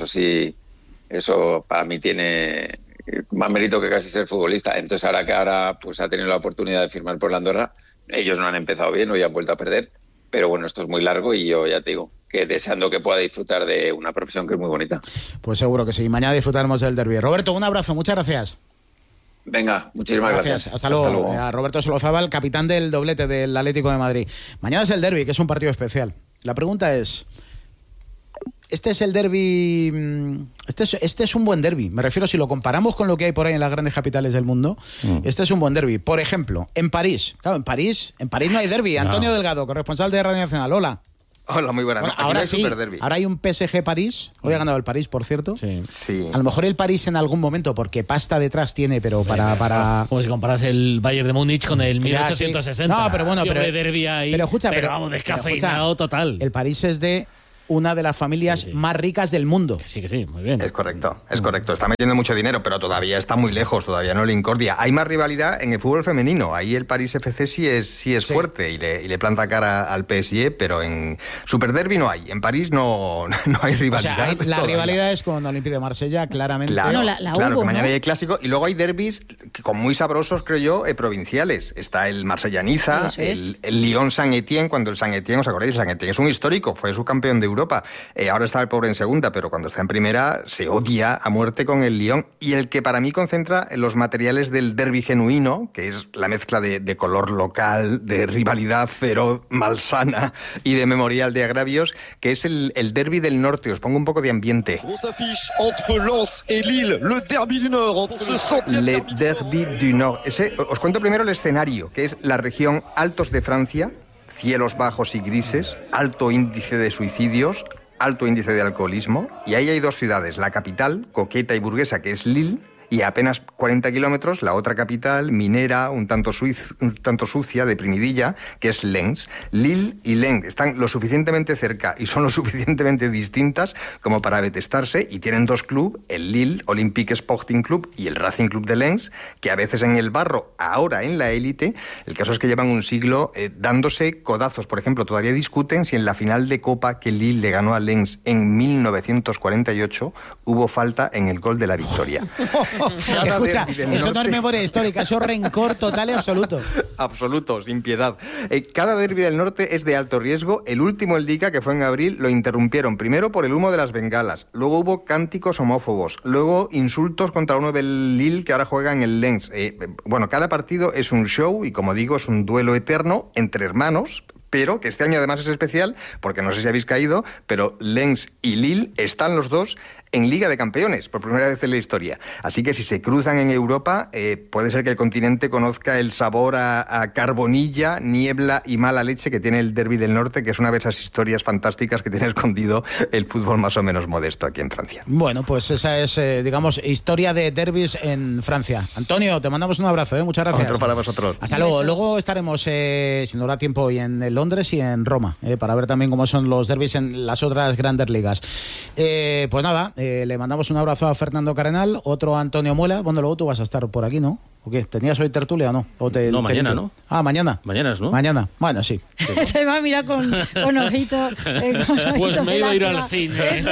eso para mí tiene más mérito que casi ser futbolista. Entonces, ahora pues ha tenido la oportunidad de firmar por la Andorra, ellos no han empezado bien, hoy han vuelto a perder, pero bueno, esto es muy largo y yo ya te digo que deseando que pueda disfrutar de una profesión que es muy bonita. Pues seguro que sí. Mañana disfrutaremos del derbi. Roberto, un abrazo, muchas gracias. Venga, muchísimas gracias. Hasta luego. A Roberto Solozábal, capitán del doblete del Atlético de Madrid. Mañana es el derbi, que es un partido especial. La pregunta es, este es el derbi. Este es un buen derbi. Me refiero, si lo comparamos con lo que hay por ahí en las grandes capitales del mundo, este es un buen derbi. Por ejemplo, en París. Claro, en París no hay derbi. Antonio Delgado, corresponsal de Radio Nacional. Hola. Hola, muy buenas. Bueno, ahora sí, ahora hay un PSG París. Hoy ha ganado el París, por cierto. Sí. A lo mejor el París en algún momento, porque pasta detrás tiene, pero para... Como si comparas el Bayern de Múnich con el 1860. No, pero bueno, pero derbi ahí, pero escucha, pero vamos, descafeinado total. El París es de una de las familias más ricas del mundo. Que sí, muy bien. Es correcto. Está metiendo mucho dinero, pero todavía está muy lejos, todavía no le incordia. Hay más rivalidad en el fútbol femenino. Ahí el París FC sí es fuerte y le planta cara al PSG, pero en Super Derby no hay. En París no hay rivalidad. O sea, la rivalidad es con Olympique de Marsella, claramente. Claro, hubo, que mañana ¿no? hay el clásico. Y luego hay derbis con muy sabrosos, creo yo, provinciales. Está el Marsella-Niza, el Lyon-Saint-Étienne, cuando el Saint-Étienne, ¿os acordáis? El Saint-Étienne es un histórico, fue subcampeón de Europa. Ahora está el pobre en segunda, pero cuando está en primera se odia a muerte con el Lyon. Y el que para mí concentra los materiales del derbi genuino, que es la mezcla de color local, de rivalidad feroz, malsana y de memorial de agravios, que es el derbi del norte. Os pongo un poco de ambiente. Le Derby du Nord. Os cuento primero el escenario, que es la región Altos de Francia, cielos bajos y grises, alto índice de suicidios, alto índice de alcoholismo, y ahí hay dos ciudades, la capital, coqueta y burguesa, que es Lille, y a apenas 40 kilómetros la otra capital, minera, un tanto sucia, deprimidilla, que es Lens. Lille y Lens están lo suficientemente cerca y son lo suficientemente distintas como para detestarse, y tienen dos clubes, el Lille Olympique Sporting Club y el Racing Club de Lens, que a veces en el barro, ahora en la élite. El caso es que llevan un siglo dándose codazos. Por ejemplo, todavía discuten si en la final de Copa que Lille le ganó a Lens en 1948 hubo falta en el gol de la victoria. Escucha, eso no es memoria histórica, eso es rencor total y absoluto. Absoluto, sin piedad. Cada derbi del norte es de alto riesgo. El último, el Liga, que fue en abril, lo interrumpieron primero por el humo de las bengalas, luego hubo cánticos homófobos, luego insultos contra uno del Lille que ahora juega en el Lens. Cada partido es un show y, como digo, es un duelo eterno entre hermanos, pero que este año además es especial porque no sé si habéis caído, pero Lens y Lille están los dos en Liga de Campeones, por primera vez en la historia. Así que si se cruzan en Europa, puede ser que el continente conozca el sabor a carbonilla, niebla y mala leche que tiene el derbi del norte, que es una de esas historias fantásticas que tiene escondido el fútbol más o menos modesto aquí en Francia. Bueno, pues esa es, historia de derbis en Francia. Antonio, te mandamos un abrazo, muchas gracias. Otro para vosotros. Hasta luego. Luego estaremos, si nos da tiempo, y en Londres y en Roma, para ver también cómo son los derbis en las otras grandes ligas. Pues nada, le mandamos un abrazo a Fernando Cardenal, otro a Antonio Muela. Bueno, luego tú vas a estar por aquí, ¿no? ¿O qué? ¿Tenías hoy tertulia o no? No, mañana, ¿no? Ah, mañana. Mañana es, ¿no? Mañana. Bueno, sí. Te va a mirar con ojito. Pues me iba a ir al cine. Eso.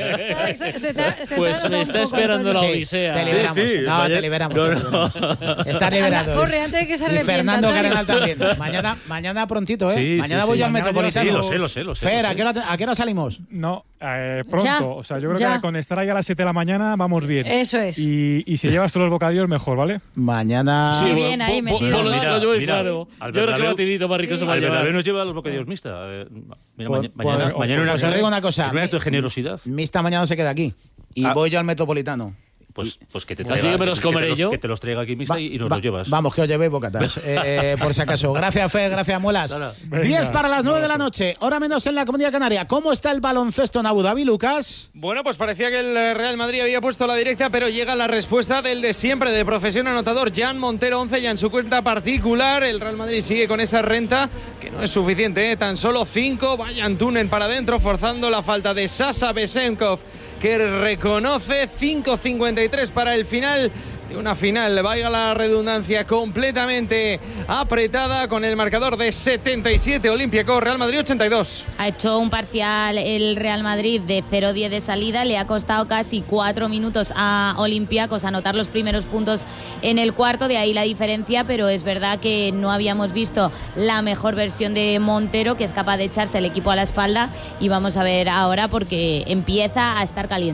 Pues me está esperando la odisea. Te liberamos. Te liberamos. Estás liberado. Corre, antes de que se arrepienta. Y Fernando Cardenal también. Mañana prontito, ¿eh? Mañana voy yo al Metropolitano. Sí, lo sé. Fer, ¿a qué hora salimos? No, pronto. Ya, o sea, yo creo que con estar ahí a las 7 de la mañana vamos bien. Eso es. Y si llevas tú los bocadillos, mejor, ¿vale? Mañana... Sí, bien ahí metido. Lo llevéis claro. Yo creo que batidito más rico se va a llevar. Bernabéu nos lleva los bocadillos mixta. Mañana os digo una cosa. Es tu generosidad. Mixta mañana se queda aquí. Y voy yo al Metropolitano. Pues que te traiga, así que me los comeré yo. Que te los traiga aquí mixta y nos los llevas. Vamos, que os llevéis bocatas. Por si acaso. Gracias, Fe, gracias, Muelas. 10 para las 9 de la noche, hora menos en la Comunidad Canaria. ¿Cómo está el baloncesto en Abu Dhabi, Lucas? Bueno, pues parecía que el Real Madrid había puesto la directa, pero llega la respuesta del de siempre, de profesión anotador, Jan Montero, 11 ya en su cuenta particular. El Real Madrid sigue con esa renta, que no es suficiente, tan solo 5. Vayan Tunen para adentro, forzando la falta de Sasa Besenkov, que reconoce 5:53 para el final de una final, vaya la redundancia, completamente apretada, con el marcador de 77 Olympiacos, Real Madrid 82. Ha hecho un parcial el Real Madrid de 0-10 de salida, le ha costado casi 4 minutos a Olympiacos anotar los primeros puntos en el cuarto, de ahí la diferencia, pero es verdad que no habíamos visto la mejor versión de Montero, que es capaz de echarse el equipo a la espalda, y vamos a ver ahora porque empieza a estar caliente.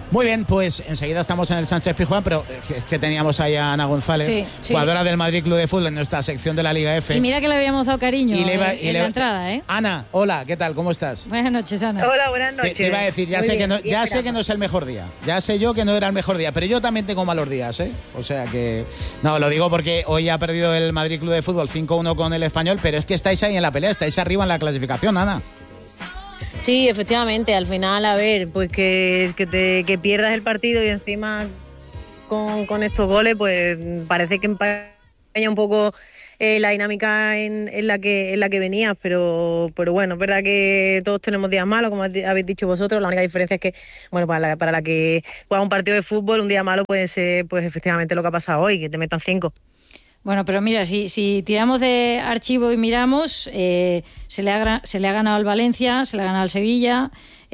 Muy bien, pues enseguida estamos en el Sánchez-Pizjuán, pero es que teníamos ahí a Ana González, Sí. jugadora del Madrid Club de Fútbol en nuestra sección de la Liga F. Y mira que le habíamos dado cariño en la iba- entrada, ¿eh? Ana, hola, ¿qué tal? ¿Cómo estás? Buenas noches, Ana. Hola, buenas noches. Te iba a decir, ya Muy sé que bien, no, aquí ya sé esperando. que no es el mejor día. Ya sé yo que no era el mejor día, pero yo también tengo malos días, ¿eh? O sea que no, lo digo porque hoy ha perdido el Madrid Club de Fútbol 5-1 con el Español, pero es que estáis ahí en la pelea, estáis arriba en la clasificación, Ana. Sí, efectivamente, al final, a ver, pues que pierdas el partido y encima con estos goles, pues parece que empaña un poco la dinámica en la que venías, pero bueno, es verdad que todos tenemos días malos, como habéis dicho vosotros. La única diferencia es que, bueno, para la que juega un partido de fútbol, un día malo puede ser, pues efectivamente lo que ha pasado hoy, que te metan 5. Bueno, pero mira, si tiramos de archivo y miramos, se le ha ganado al Valencia, se le ha ganado al Sevilla.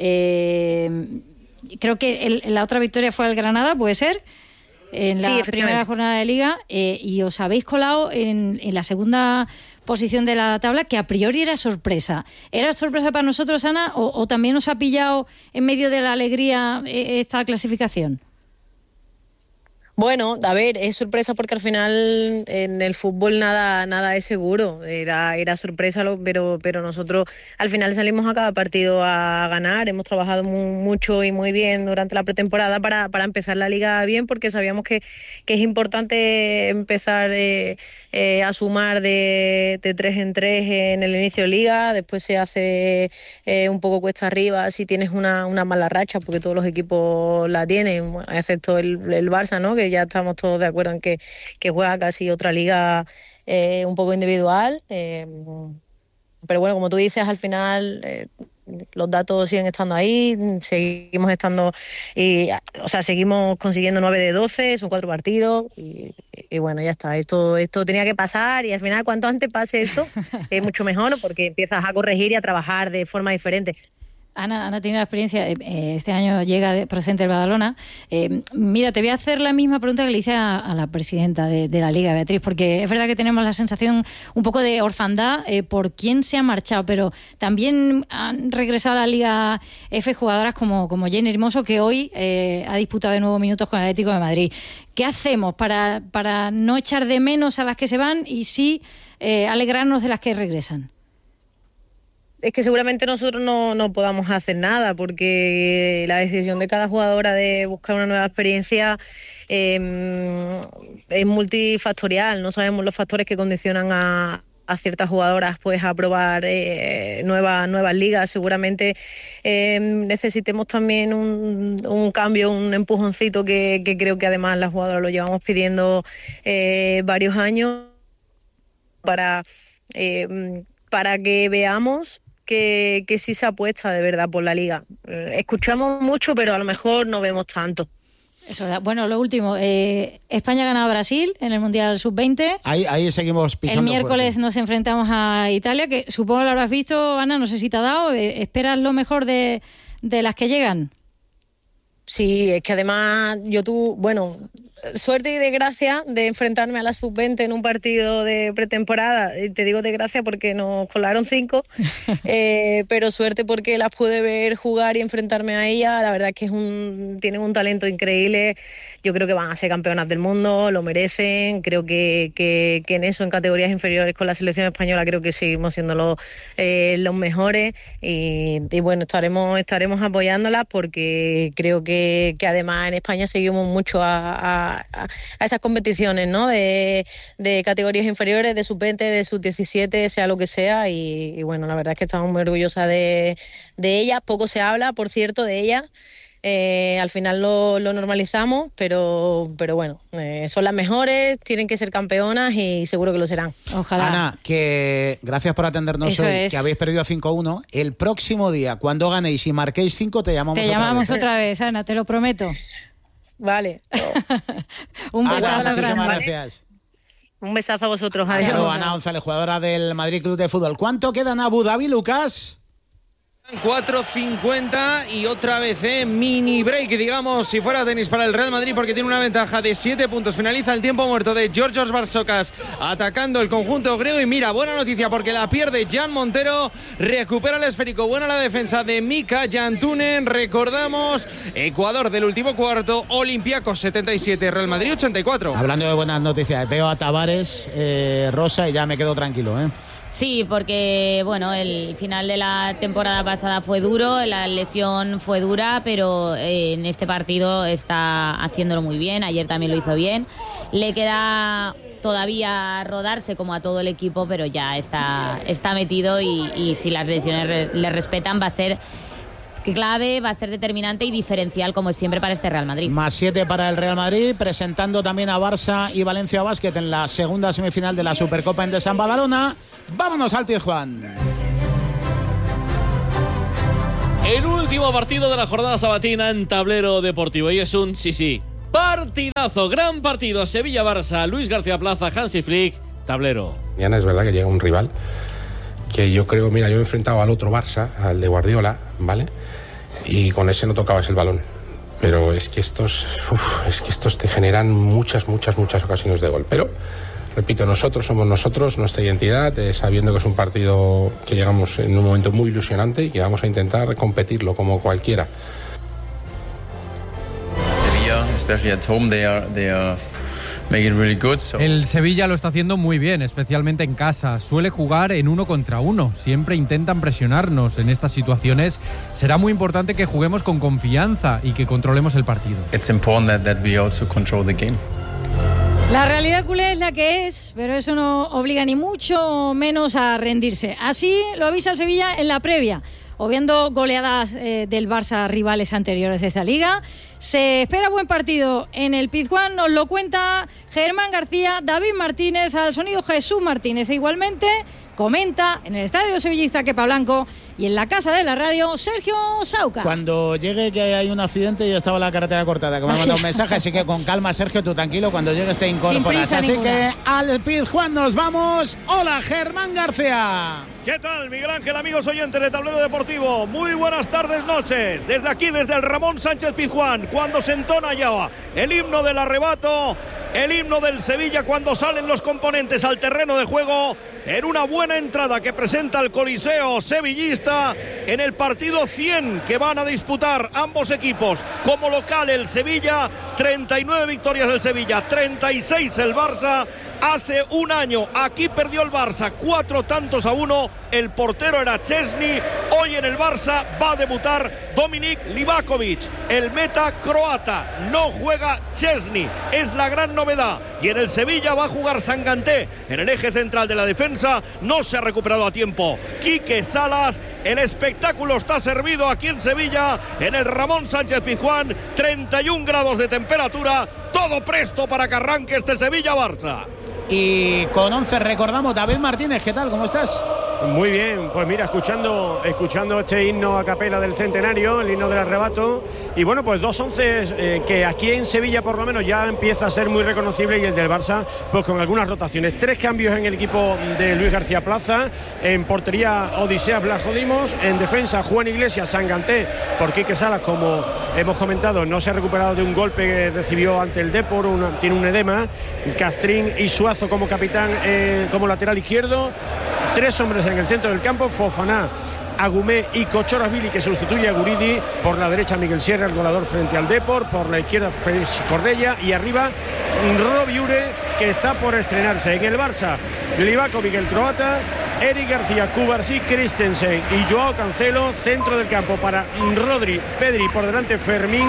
Creo que la otra victoria fue al Granada, ¿puede ser? En la primera jornada de Liga. Y os habéis colado en la segunda posición de la tabla, que a priori era sorpresa. ¿Era sorpresa para nosotros, Ana, o también os ha pillado en medio de la alegría esta clasificación? Bueno, a ver, es sorpresa porque al final en el fútbol nada es seguro. Era sorpresa, pero nosotros al final salimos a cada partido a ganar. Hemos trabajado mucho y muy bien durante la pretemporada para empezar la liga bien, porque sabíamos que es importante empezar a sumar de 3 en 3 en el inicio de liga. Después se hace un poco cuesta arriba si tienes una mala racha, porque todos los equipos la tienen, bueno, excepto el Barça, ¿no? Que ya estamos todos de acuerdo en que juega casi otra liga un poco individual. Pero bueno, como tú dices, al final los datos siguen estando ahí, seguimos estando, seguimos consiguiendo 9 de 12, son 4 partidos y bueno, ya está. Esto tenía que pasar, y al final cuanto antes pase esto es mucho mejor, porque empiezas a corregir y a trabajar de forma diferente. Ana tiene la experiencia, este año llega procedente del Badalona. Mira, te voy a hacer la misma pregunta que le hice a la presidenta de la Liga, Beatriz, porque es verdad que tenemos la sensación un poco de orfandad por quién se ha marchado, pero también han regresado a la Liga F jugadoras como Jenny Hermoso, que hoy ha disputado de nuevo minutos con el Atlético de Madrid. ¿Qué hacemos para no echar de menos a las que se van y sí alegrarnos de las que regresan? Es que seguramente nosotros no podamos hacer nada, porque la decisión de cada jugadora de buscar una nueva experiencia es multifactorial. No sabemos los factores que condicionan a ciertas jugadoras pues a probar nuevas ligas. Seguramente necesitemos también un cambio, un empujoncito que creo que además las jugadoras lo llevamos pidiendo varios años para que veamos que sí se apuesta de verdad por la liga. Escuchamos mucho, pero a lo mejor no vemos tanto. Eso, bueno, lo último, España ha ganado a Brasil en el Mundial Sub-20. Ahí seguimos pisando. El miércoles fuerte. nos enfrentamos a Italia, que supongo lo habrás visto, Ana, no sé si te ha dado. ¿Esperas lo mejor de las que llegan? Sí, es que además suerte y desgracia de enfrentarme a la Sub-20 en un partido de pretemporada. Y te digo desgracia porque nos colaron 5, pero suerte porque las pude ver jugar y enfrentarme a ellas. La verdad es que tienen un talento increíble. Yo creo que van a ser campeonas del mundo, lo merecen. Creo que en eso, en categorías inferiores con la selección española, creo que seguimos siendo los mejores. Y bueno, estaremos apoyándolas, porque creo que además en España seguimos mucho a esas competiciones, ¿no? De categorías inferiores, de sub-20, de sub-17, sea lo que sea. Y bueno, la verdad es que estamos muy orgullosas de ellas. Poco se habla, por cierto, de ellas. Al final lo normalizamos, pero bueno, son las mejores, tienen que ser campeonas y seguro que lo serán. Ojalá. Ana, que gracias por atendernos Eso hoy, es. que habéis perdido 5-1. El próximo día, cuando ganéis y marquéis 5, te llamamos otra vez, Ana, te lo prometo. Vale. Un besazo Ana, muchísimas grande. gracias. Un besazo a vosotros. Hasta Adiós. luego, Ana González, jugadora del Madrid Club de Fútbol. ¿Cuánto quedan a Abu Dhabi, Lucas? 4:50 y otra vez mini break, digamos, si fuera tenis para el Real Madrid, porque tiene una ventaja de 7 puntos. Finaliza el tiempo muerto de Georgios Barsocas atacando el conjunto griego. Y mira, buena noticia porque la pierde Jan Montero, recupera el esférico. Buena la defensa de Mika Jantunen. Recordamos, Ecuador del último cuarto, Olympiacos 77, Real Madrid 84. Hablando de buenas noticias, veo a Tavares, Rosa, y ya me quedo tranquilo, Sí, porque bueno, el final de la temporada pasada fue duro, la lesión fue dura, pero en este partido está haciéndolo muy bien. Ayer también lo hizo bien. Le queda todavía rodarse como a todo el equipo, pero ya está metido y si las lesiones le respetan va a ser clave, va a ser determinante y diferencial, como es siempre, para este Real Madrid. Más 7 para el Real Madrid, presentando también a Barça y Valencia Basket en la segunda semifinal de la Supercopa en San Badalona. Vámonos al Pizjuán. El último partido de la jornada sabatina en Tablero Deportivo, y es un partidazo, gran partido. Sevilla-Barça, Luis García Plaza, Hansi Flick, Tablero. Mañana es verdad que llega un rival que yo creo, mira, yo he enfrentado al otro Barça, al de Guardiola, ¿vale? Y con ese no tocabas el balón. Pero es que estos te generan muchas ocasiones de gol. Pero, repito, nosotros somos nosotros, nuestra identidad, sabiendo que es un partido que llegamos en un momento muy ilusionante y que vamos a intentar competirlo como cualquiera. Sevilla, especially at home, they are make it really good, so. El Sevilla lo está haciendo muy bien, especialmente en casa. Suele jugar en 1 contra 1. Siempre intentan presionarnos. En estas situaciones será muy importante que juguemos con confianza y que controlemos el partido. It's important that we also control the game. La realidad culé es la que es, pero eso no obliga ni mucho menos a rendirse. Así lo avisa el Sevilla en la previa. Obviando goleadas del Barça rivales anteriores de esta liga. Se espera buen partido en el Pizjuán, nos lo cuenta Germán García, David Martínez, al sonido Jesús Martínez. E igualmente comenta en el estadio sevillista Kepa Blanco y en la casa de la radio Sergio Sauca. Cuando llegue que hay un accidente, ya estaba la carretera cortada, que me ha mandado un mensaje, así que con calma, Sergio, tú tranquilo, cuando llegues te incorporas. Así ninguna. Que al Pizjuán nos vamos. Hola, Germán García. ¿Qué tal, Miguel Ángel, amigos oyentes de Tablero Deportivo? Muy buenas tardes, noches. Desde aquí, desde el Ramón Sánchez Pizjuán, cuando se entona ya el himno del arrebato, el himno del Sevilla, cuando salen los componentes al terreno de juego, en una buena entrada que presenta el Coliseo sevillista en el partido 100 que van a disputar ambos equipos. Como local el Sevilla, 39 victorias del Sevilla, 36 el Barça. Hace un año aquí perdió el Barça 4-1, el portero era Chesney. Hoy en el Barça va a debutar Dominik Livakovic, el meta croata. No juega Chesney, es la gran novedad. Y en el Sevilla va a jugar Sanganté en el eje central de la defensa. No se ha recuperado a tiempo Quique Salas. El espectáculo está servido aquí en Sevilla, en el Ramón Sánchez Pizjuán. 31 grados de temperatura, todo presto para que arranque este Sevilla-Barça. Y con 11 recordamos, David Martínez, ¿qué tal? ¿Cómo estás? Muy bien, pues mira, escuchando este himno a capela del centenario, el himno del arrebato, y bueno, pues 2 onces que aquí en Sevilla por lo menos ya empieza a ser muy reconocible, y el del Barça pues con algunas rotaciones. 3 cambios en el equipo de Luis García Plaza, en portería Odiseas Blajodimos, en defensa Juan Iglesias, Sanganté por Quique Salas, como hemos comentado, no se ha recuperado de un golpe que recibió ante el Depor, tiene un edema. Castrín y Suazo como capitán, como lateral izquierdo. 3 hombres en el centro del campo, Fofana, Agumé y Cochorasvili, que sustituye a Guridi. Por la derecha Miguel Sierra, el goleador frente al Depor. Por la izquierda Félix Correia. Y arriba Robbie Ure, que está por estrenarse. En el Barça, Livakovic, el croata, Eric García, Kubarsi, Christensen y Joao Cancelo. Centro del campo para Rodri, Pedri, por delante Fermín.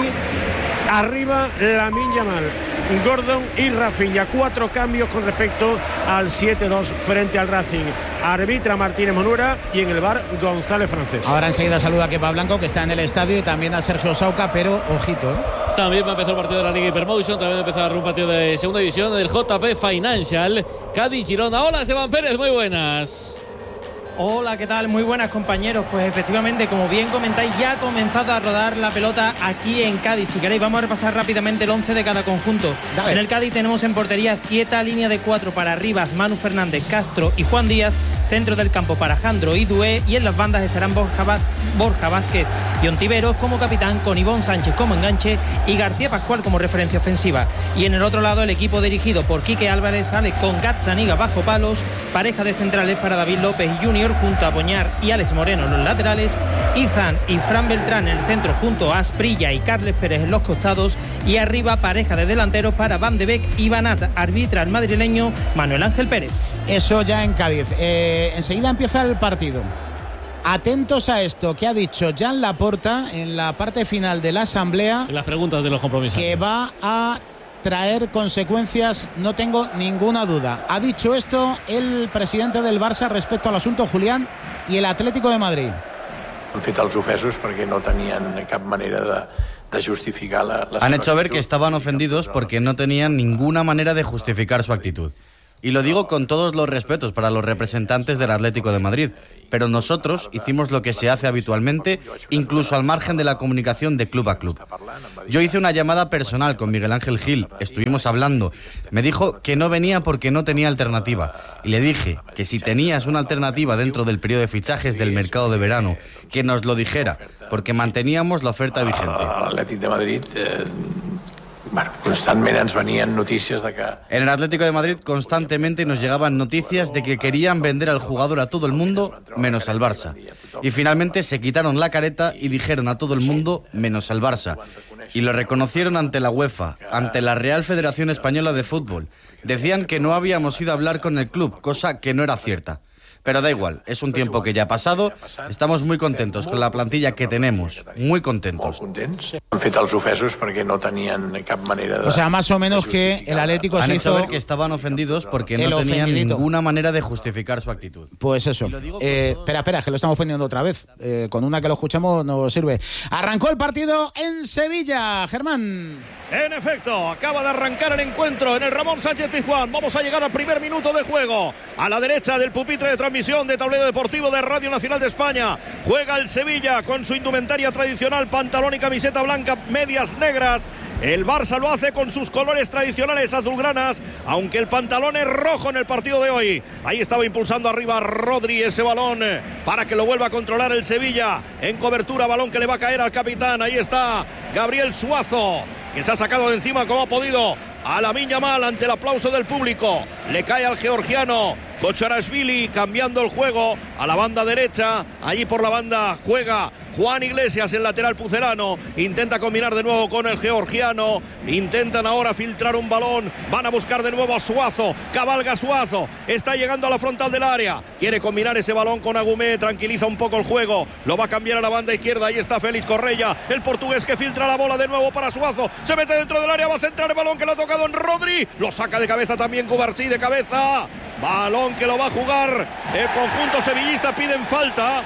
Arriba Lamine Yamal, Gordon y Rafinha. 4 cambios con respecto al 7-2 frente al Racing. Arbitra Martínez Monura y en el VAR González Francés. Ahora enseguida saluda a Kepa Blanco, que está en el estadio, y también a Sergio Sauca, pero ojito, También va a empezar el partido de la Liga Hypermotion, también va a empezar un partido de segunda división del JP Financial, Cádiz-Girona. Hola, Esteban Pérez, muy buenas. Hola, ¿qué tal? Muy buenas, compañeros. Pues efectivamente, como bien comentáis, ya ha comenzado a rodar la pelota aquí en Cádiz. Si queréis, vamos a repasar rápidamente el 11 de cada conjunto. En el Cádiz tenemos en portería Azquieta, línea de 4 para Rivas, Manu Fernández, Castro y Juan Díaz. centro del campo para Jandro y Dué, y en las bandas estarán Borja Vázquez y Ontiveros como capitán, con Ivón Sánchez como enganche y García Pascual como referencia ofensiva. Y en el otro lado, el equipo dirigido por Quique Álvarez sale con Gazzaniga bajo palos, pareja de centrales para David López y Junior junto a Boñar y Alex Moreno en los laterales, Izan y Fran Beltrán en el centro junto a Asprilla y Carles Pérez en los costados, y arriba pareja de delanteros para Van de Beek y Banat. Arbitra el madrileño Manuel Ángel Pérez. Eso ya en Cádiz. Enseguida empieza el partido. Atentos a esto que ha dicho Joan Laporta en la parte final de la asamblea. Las preguntas de los compromisos. Que va a traer consecuencias, no tengo ninguna duda. Ha dicho esto el presidente del Barça respecto al asunto Julián y el Atlético de Madrid. Han fet els ofesos perquè no tenien cap manera de justificar la Han hecho ver que estaban ofendidos porque no tenían ninguna manera de justificar su actitud. Y lo digo con todos los respetos para los representantes del Atlético de Madrid, pero nosotros hicimos lo que se hace habitualmente, incluso al margen de la comunicación de club a club. Yo hice una llamada personal con Miguel Ángel Gil, estuvimos hablando, me dijo que no venía porque no tenía alternativa, y le dije que si tenías una alternativa dentro del periodo de fichajes del mercado de verano, que nos lo dijera, porque manteníamos la oferta vigente. L'Atlètic de Madrid... Bueno, constantemente nos venían noticias de que... En el Atlético de Madrid constantemente nos llegaban noticias de que querían vender al jugador a todo el mundo, menos al Barça. Y finalmente se quitaron la careta y dijeron a todo el mundo, menos al Barça. Y lo reconocieron ante la UEFA, ante la Real Federación Española de Fútbol. Decían que no habíamos ido a hablar con el club, cosa que no era cierta. Pero da igual, es un tiempo que ya ha pasado, estamos muy contentos con la plantilla que tenemos, muy contentos. Han fet els ofesos perquè no tenien cap manera de... O sea, más o menos que el Atlético se hizo... Han hecho ver que estaban ofendidos porque no tenían ninguna manera de justificar su actitud. Pues eso. Espera, que lo estamos poniendo otra vez. Con una que lo escuchamos nos sirve. Arrancó el partido en Sevilla, Germán. En efecto, acaba de arrancar el encuentro en el Ramón Sánchez Pizjuán. Vamos a llegar al primer minuto de juego. A la derecha del pupitre de transmisión de Tablero Deportivo de Radio Nacional de España, juega el Sevilla con su indumentaria tradicional, pantalón y camiseta blanca, medias negras. El Barça lo hace con sus colores tradicionales azulgranas, aunque el pantalón es rojo en el partido de hoy. Ahí estaba impulsando arriba Rodri ese balón para que lo vuelva a controlar el Sevilla. En cobertura, balón que le va a caer al capitán. Ahí está Gabriel Suazo, que se ha sacado de encima como ha podido a Lamine Yamal ante el aplauso del público. Le cae al georgiano Kocharashvili, cambiando el juego a la banda derecha. Allí por la banda juega Juan Iglesias, el lateral pucelano. Intenta combinar de nuevo con el georgiano. Intentan ahora filtrar un balón. Van a buscar de nuevo a Suazo. Cabalga Suazo. Está llegando a la frontal del área. Quiere combinar ese balón con Agumé. Tranquiliza un poco el juego. Lo va a cambiar a la banda izquierda. Ahí está Félix Correia, el portugués, que filtra la bola de nuevo para Suazo. Se mete dentro del área. Va a centrar el balón que lo ha tocado en Rodri. Lo saca de cabeza también Cubarsí, de cabeza. Balón que lo va a jugar el conjunto sevillista. Piden falta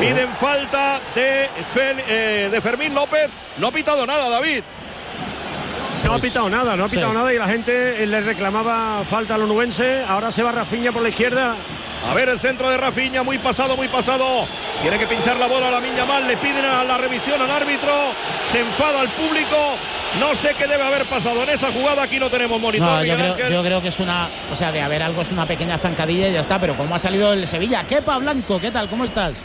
de Fermín López. No ha pitado nada, David. No ha pitado nada, y la gente le reclamaba falta al onubense. Ahora se va Rafinha por la izquierda. A ver el centro de Rafinha, muy pasado. Tiene que pinchar la bola a Lamine Yamal. Le piden a la revisión al árbitro. Se enfada al público. No sé qué debe haber pasado en esa jugada. Aquí no tenemos monitor. No, yo creo que es una... O sea, de haber algo es una pequeña zancadilla y ya está. Pero ¿cómo ha salido el Sevilla? Kepa Blanco, ¿qué tal? ¿Cómo estás?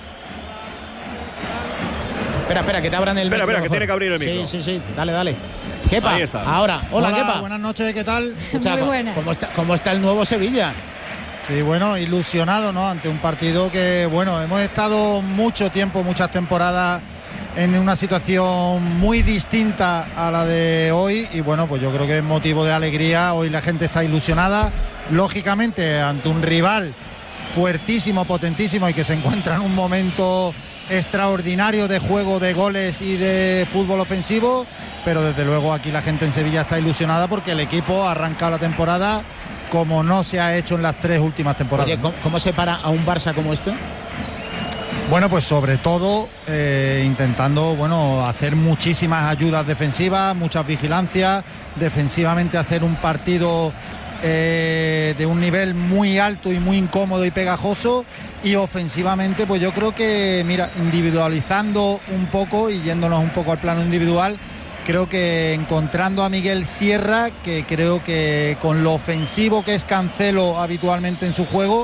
Espera, que te abran el micro. Espera, que tiene que abrir el micro. Sí, dale. Kepa, Ahí está. Ahora. Hola, Kepa. Buenas noches, ¿qué tal? Escucha, Muy buenas. ¿Cómo está el nuevo Sevilla? Sí, bueno, ilusionado, ¿no? Ante un partido que, bueno, hemos estado mucho tiempo, muchas temporadas en una situación muy distinta a la de hoy y, bueno, pues yo creo que es motivo de alegría. Hoy la gente está ilusionada, lógicamente, ante un rival fuertísimo, potentísimo y que se encuentra en un momento extraordinario de juego, de goles y de fútbol ofensivo, pero desde luego aquí la gente en Sevilla está ilusionada porque el equipo ha arrancado la temporada como no se ha hecho en las 3 últimas temporadas. Oye, ¿cómo se para a un Barça como este? Bueno, pues sobre todo intentando, bueno, hacer muchísimas ayudas defensivas, muchas vigilancias, defensivamente hacer un partido de un nivel muy alto y muy incómodo y pegajoso, y ofensivamente pues yo creo que, mira, individualizando un poco y yéndonos un poco al plano individual, creo que encontrando a Miguel Sierra, que creo que con lo ofensivo que es Cancelo habitualmente en su juego,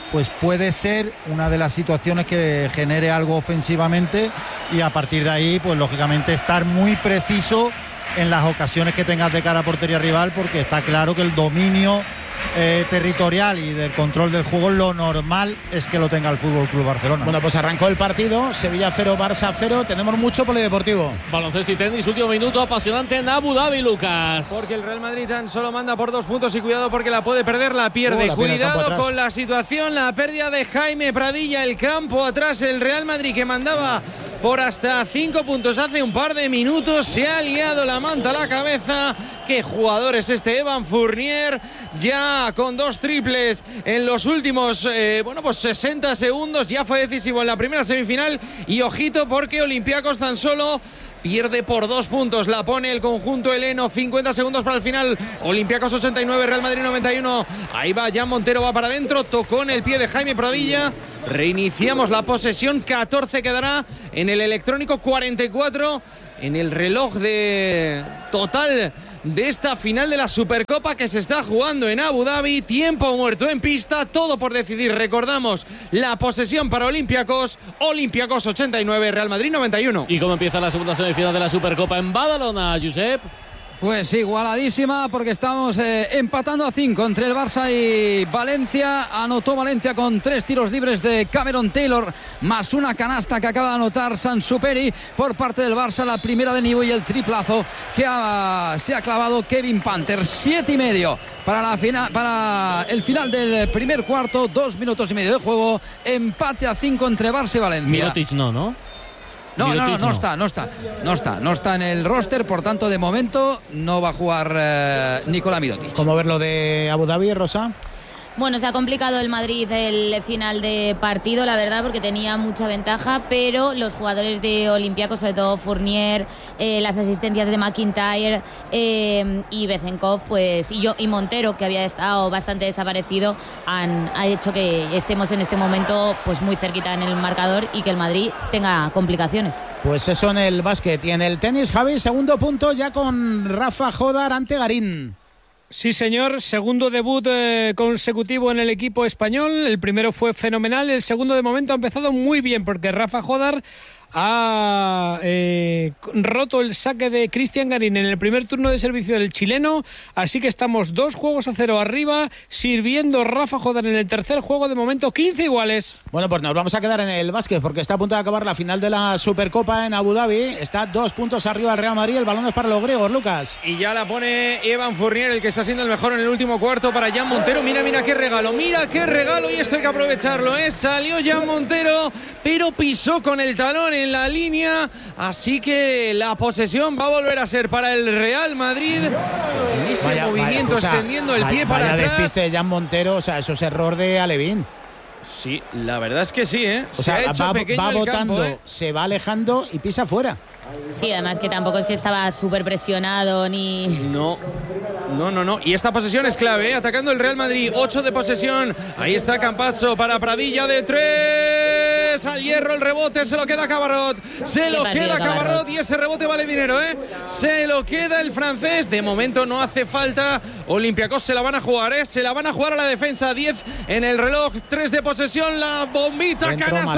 pues puede ser una de las situaciones que genere algo ofensivamente, y a partir de ahí, pues lógicamente estar muy preciso en las ocasiones que tengas de cara a portería rival, porque está claro que el dominio territorial y del control del juego, lo normal es que lo tenga el Fútbol Club Barcelona. Bueno, pues arrancó el partido, Sevilla 0, Barça 0, tenemos mucho polideportivo. Baloncesto y tenis, último minuto apasionante en Abu Dhabi, Lucas. Porque el Real Madrid tan solo manda por 2 puntos y cuidado porque la puede perder, la pierde. Cuidado con la situación, la pérdida de Jaime Pradilla, el campo atrás, el Real Madrid que mandaba por hasta 5 puntos hace un par de minutos, se ha liado la manta a la cabeza. Qué jugador es este Evan Fournier, ya con 2 triples en los últimos 60 segundos, ya fue decisivo en la primera semifinal. Y ojito porque Olympiacos tan solo pierde por 2 puntos, la pone el conjunto heleno. 50 segundos para el final. Olympiacos 89, Real Madrid 91. Ahí va Jan Montero, va para adentro, tocó en el pie de Jaime Pradilla. Reiniciamos la posesión, 14 quedará en el electrónico, 44 en el reloj de total de esta final de la Supercopa que se está jugando en Abu Dhabi. Tiempo muerto en pista, todo por decidir. Recordamos la posesión para Olympiacos 89, Real Madrid 91. ¿Y cómo empieza la segunda semifinal de la Supercopa en Badalona, Josep? Pues igualadísima, porque estamos empatando a 5 entre el Barça y Valencia. Anotó Valencia con 3 tiros libres de Cameron Taylor, más una canasta que acaba de anotar Sansuperi por parte del Barça, la primera de Nivo, y el triplazo que se ha clavado Kevin Panther. 7:30 para el final del primer cuarto, 2 minutos y medio de juego, empate a 5 entre Barça y Valencia. Mirotic no está en el roster, por tanto de momento no va a jugar Nikola Mirotic. ¿Cómo ver lo de Abu Dhabi, Rosa? Bueno, se ha complicado el Madrid el final de partido, la verdad, porque tenía mucha ventaja, pero los jugadores de Olympiacos, sobre todo Fournier, las asistencias de McIntyre y Bezenkov, pues, y Montero, que había estado bastante desaparecido, ha hecho que estemos en este momento pues muy cerquita en el marcador y que el Madrid tenga complicaciones. Pues eso en el básquet. Y en el tenis, Javi, segundo punto ya con Rafa Jodar ante Garín. Sí, señor, segundo debut consecutivo en el equipo español. El primero fue fenomenal, el segundo de momento ha empezado muy bien, porque Rafa Jodar ha roto el saque de Cristian Garín en el primer turno de servicio del chileno, así que estamos 2-0 arriba, sirviendo Rafa Jodar en el tercer juego, de momento 15 iguales. Bueno, pues nos vamos a quedar en el básquet, porque está a punto de acabar la final de la Supercopa en Abu Dhabi. Está 2 puntos arriba el Real Madrid, el balón es para los griegos, Lucas. Y ya la pone Evan Fournier, el que está siendo el mejor en el último cuarto, para Jan Montero. Mira qué regalo, y esto hay que aprovecharlo, Salió Jan Montero, pero pisó con el talón en la línea, así que la posesión va a volver a ser para el Real Madrid. En ese movimiento extendiendo el pie para atrás. Vaya despiste de Jan Montero, o sea, eso es error de Alevín. Sí, la verdad es que sí, O sea, va botando, se va alejando y pisa fuera. Sí, además que tampoco es que estaba súper presionado ni... No. Y esta posesión es clave, atacando el Real Madrid. 8 de posesión. Ahí está Campazzo para Pradilla de 3. Al hierro el rebote, se lo queda Cabarrot. Cabarrot y ese rebote vale dinero, Se lo queda el francés. De momento no hace falta. Olympiacos se la van a jugar, Se la van a jugar a la defensa. 10 en el reloj. 3 de posesión. La bombita.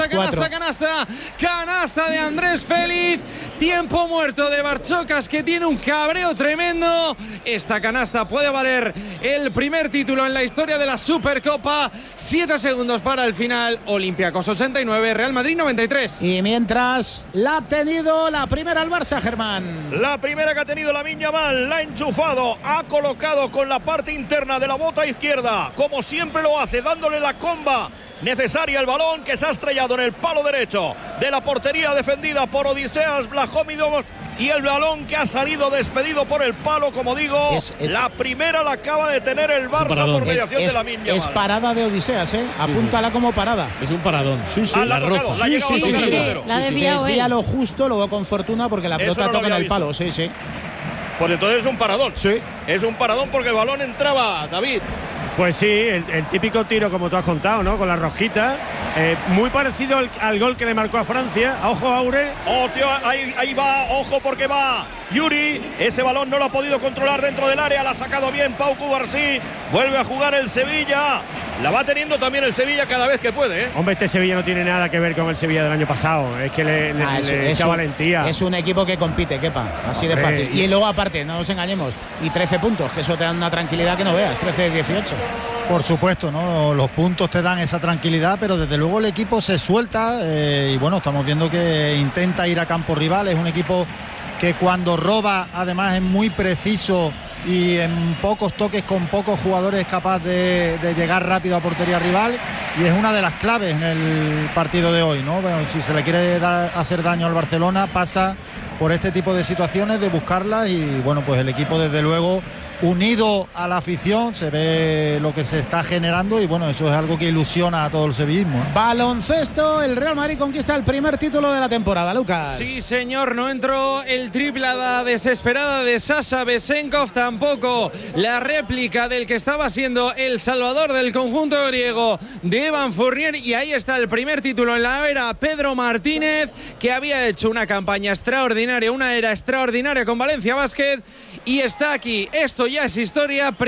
Canasta de Andrés Félix. Tiempo muerto de Barchocas, que tiene un cabreo tremendo. Esta canasta puede valer el primer título en la historia de la Supercopa. 7 segundos para el final. Olympiacos 89, Real Madrid 93. Y mientras la ha tenido la primera el Barça, Germán. La primera que ha tenido Lamine Yamal, la ha enchufado, ha colocado con la parte interna de la bota izquierda, como siempre lo hace, dándole la comba necesaria, el balón que se ha estrellado en el palo derecho de la portería defendida por Odiseas Vlahovic, y el balón que ha salido despedido por el palo, como digo, la primera la acaba de tener el Barça por mediación de Lamine Yamal. Es parada de Odiseas, Apúntala como parada. Es un paradón. Sí. La roza. La ha desviado desvía lo justo, luego con fortuna, porque la pelota toca en el palo. Sí. Pues entonces es un paradón. Sí. Es un paradón porque el balón entraba, David. Pues sí, el típico tiro, como tú has contado, ¿no? Con la rosquita. Muy parecido al gol que le marcó a Francia. Ojo, Aure. Oh, tío, ahí va, ojo, porque va Yuri. Ese balón no lo ha podido controlar dentro del área. La ha sacado bien Pau Cubarsí. Vuelve a jugar el Sevilla. la va teniendo también el Sevilla cada vez que puede, ¿eh? Hombre, este Sevilla no tiene nada que ver con el Sevilla del año pasado. Es que le echa valentía. Es un equipo que compite, Kepa, así de fácil. Y luego, aparte, no nos engañemos, y 13 puntos, que eso te da una tranquilidad que no veas, 13-18. Por supuesto, ¿no? Los puntos te dan esa tranquilidad, pero desde luego el equipo se suelta y bueno, estamos viendo que intenta ir a campo rival. Es un equipo que cuando roba, además, es muy preciso y en pocos toques, con pocos jugadores, es capaz de llegar rápido a portería rival, y es una de las claves en el partido de hoy, ¿no? Bueno, si se le quiere hacer daño al Barcelona, pasa por este tipo de situaciones, de buscarlas, y bueno, pues el equipo desde luego unido a la afición, se ve lo que se está generando y bueno, eso es algo que ilusiona a todo el sevillismo, ¿eh? Baloncesto, el Real Madrid conquista el primer título de la temporada, Lucas. Sí, señor, no entró el triplada desesperada de Sasha Besenkov, tampoco la réplica del que estaba siendo el salvador del conjunto griego, de Evan Fournier, y ahí está el primer título en la era Pedro Martínez, que había hecho una campaña extraordinaria, una era extraordinaria con Valencia Basket, y está aquí. Esto ya es historia.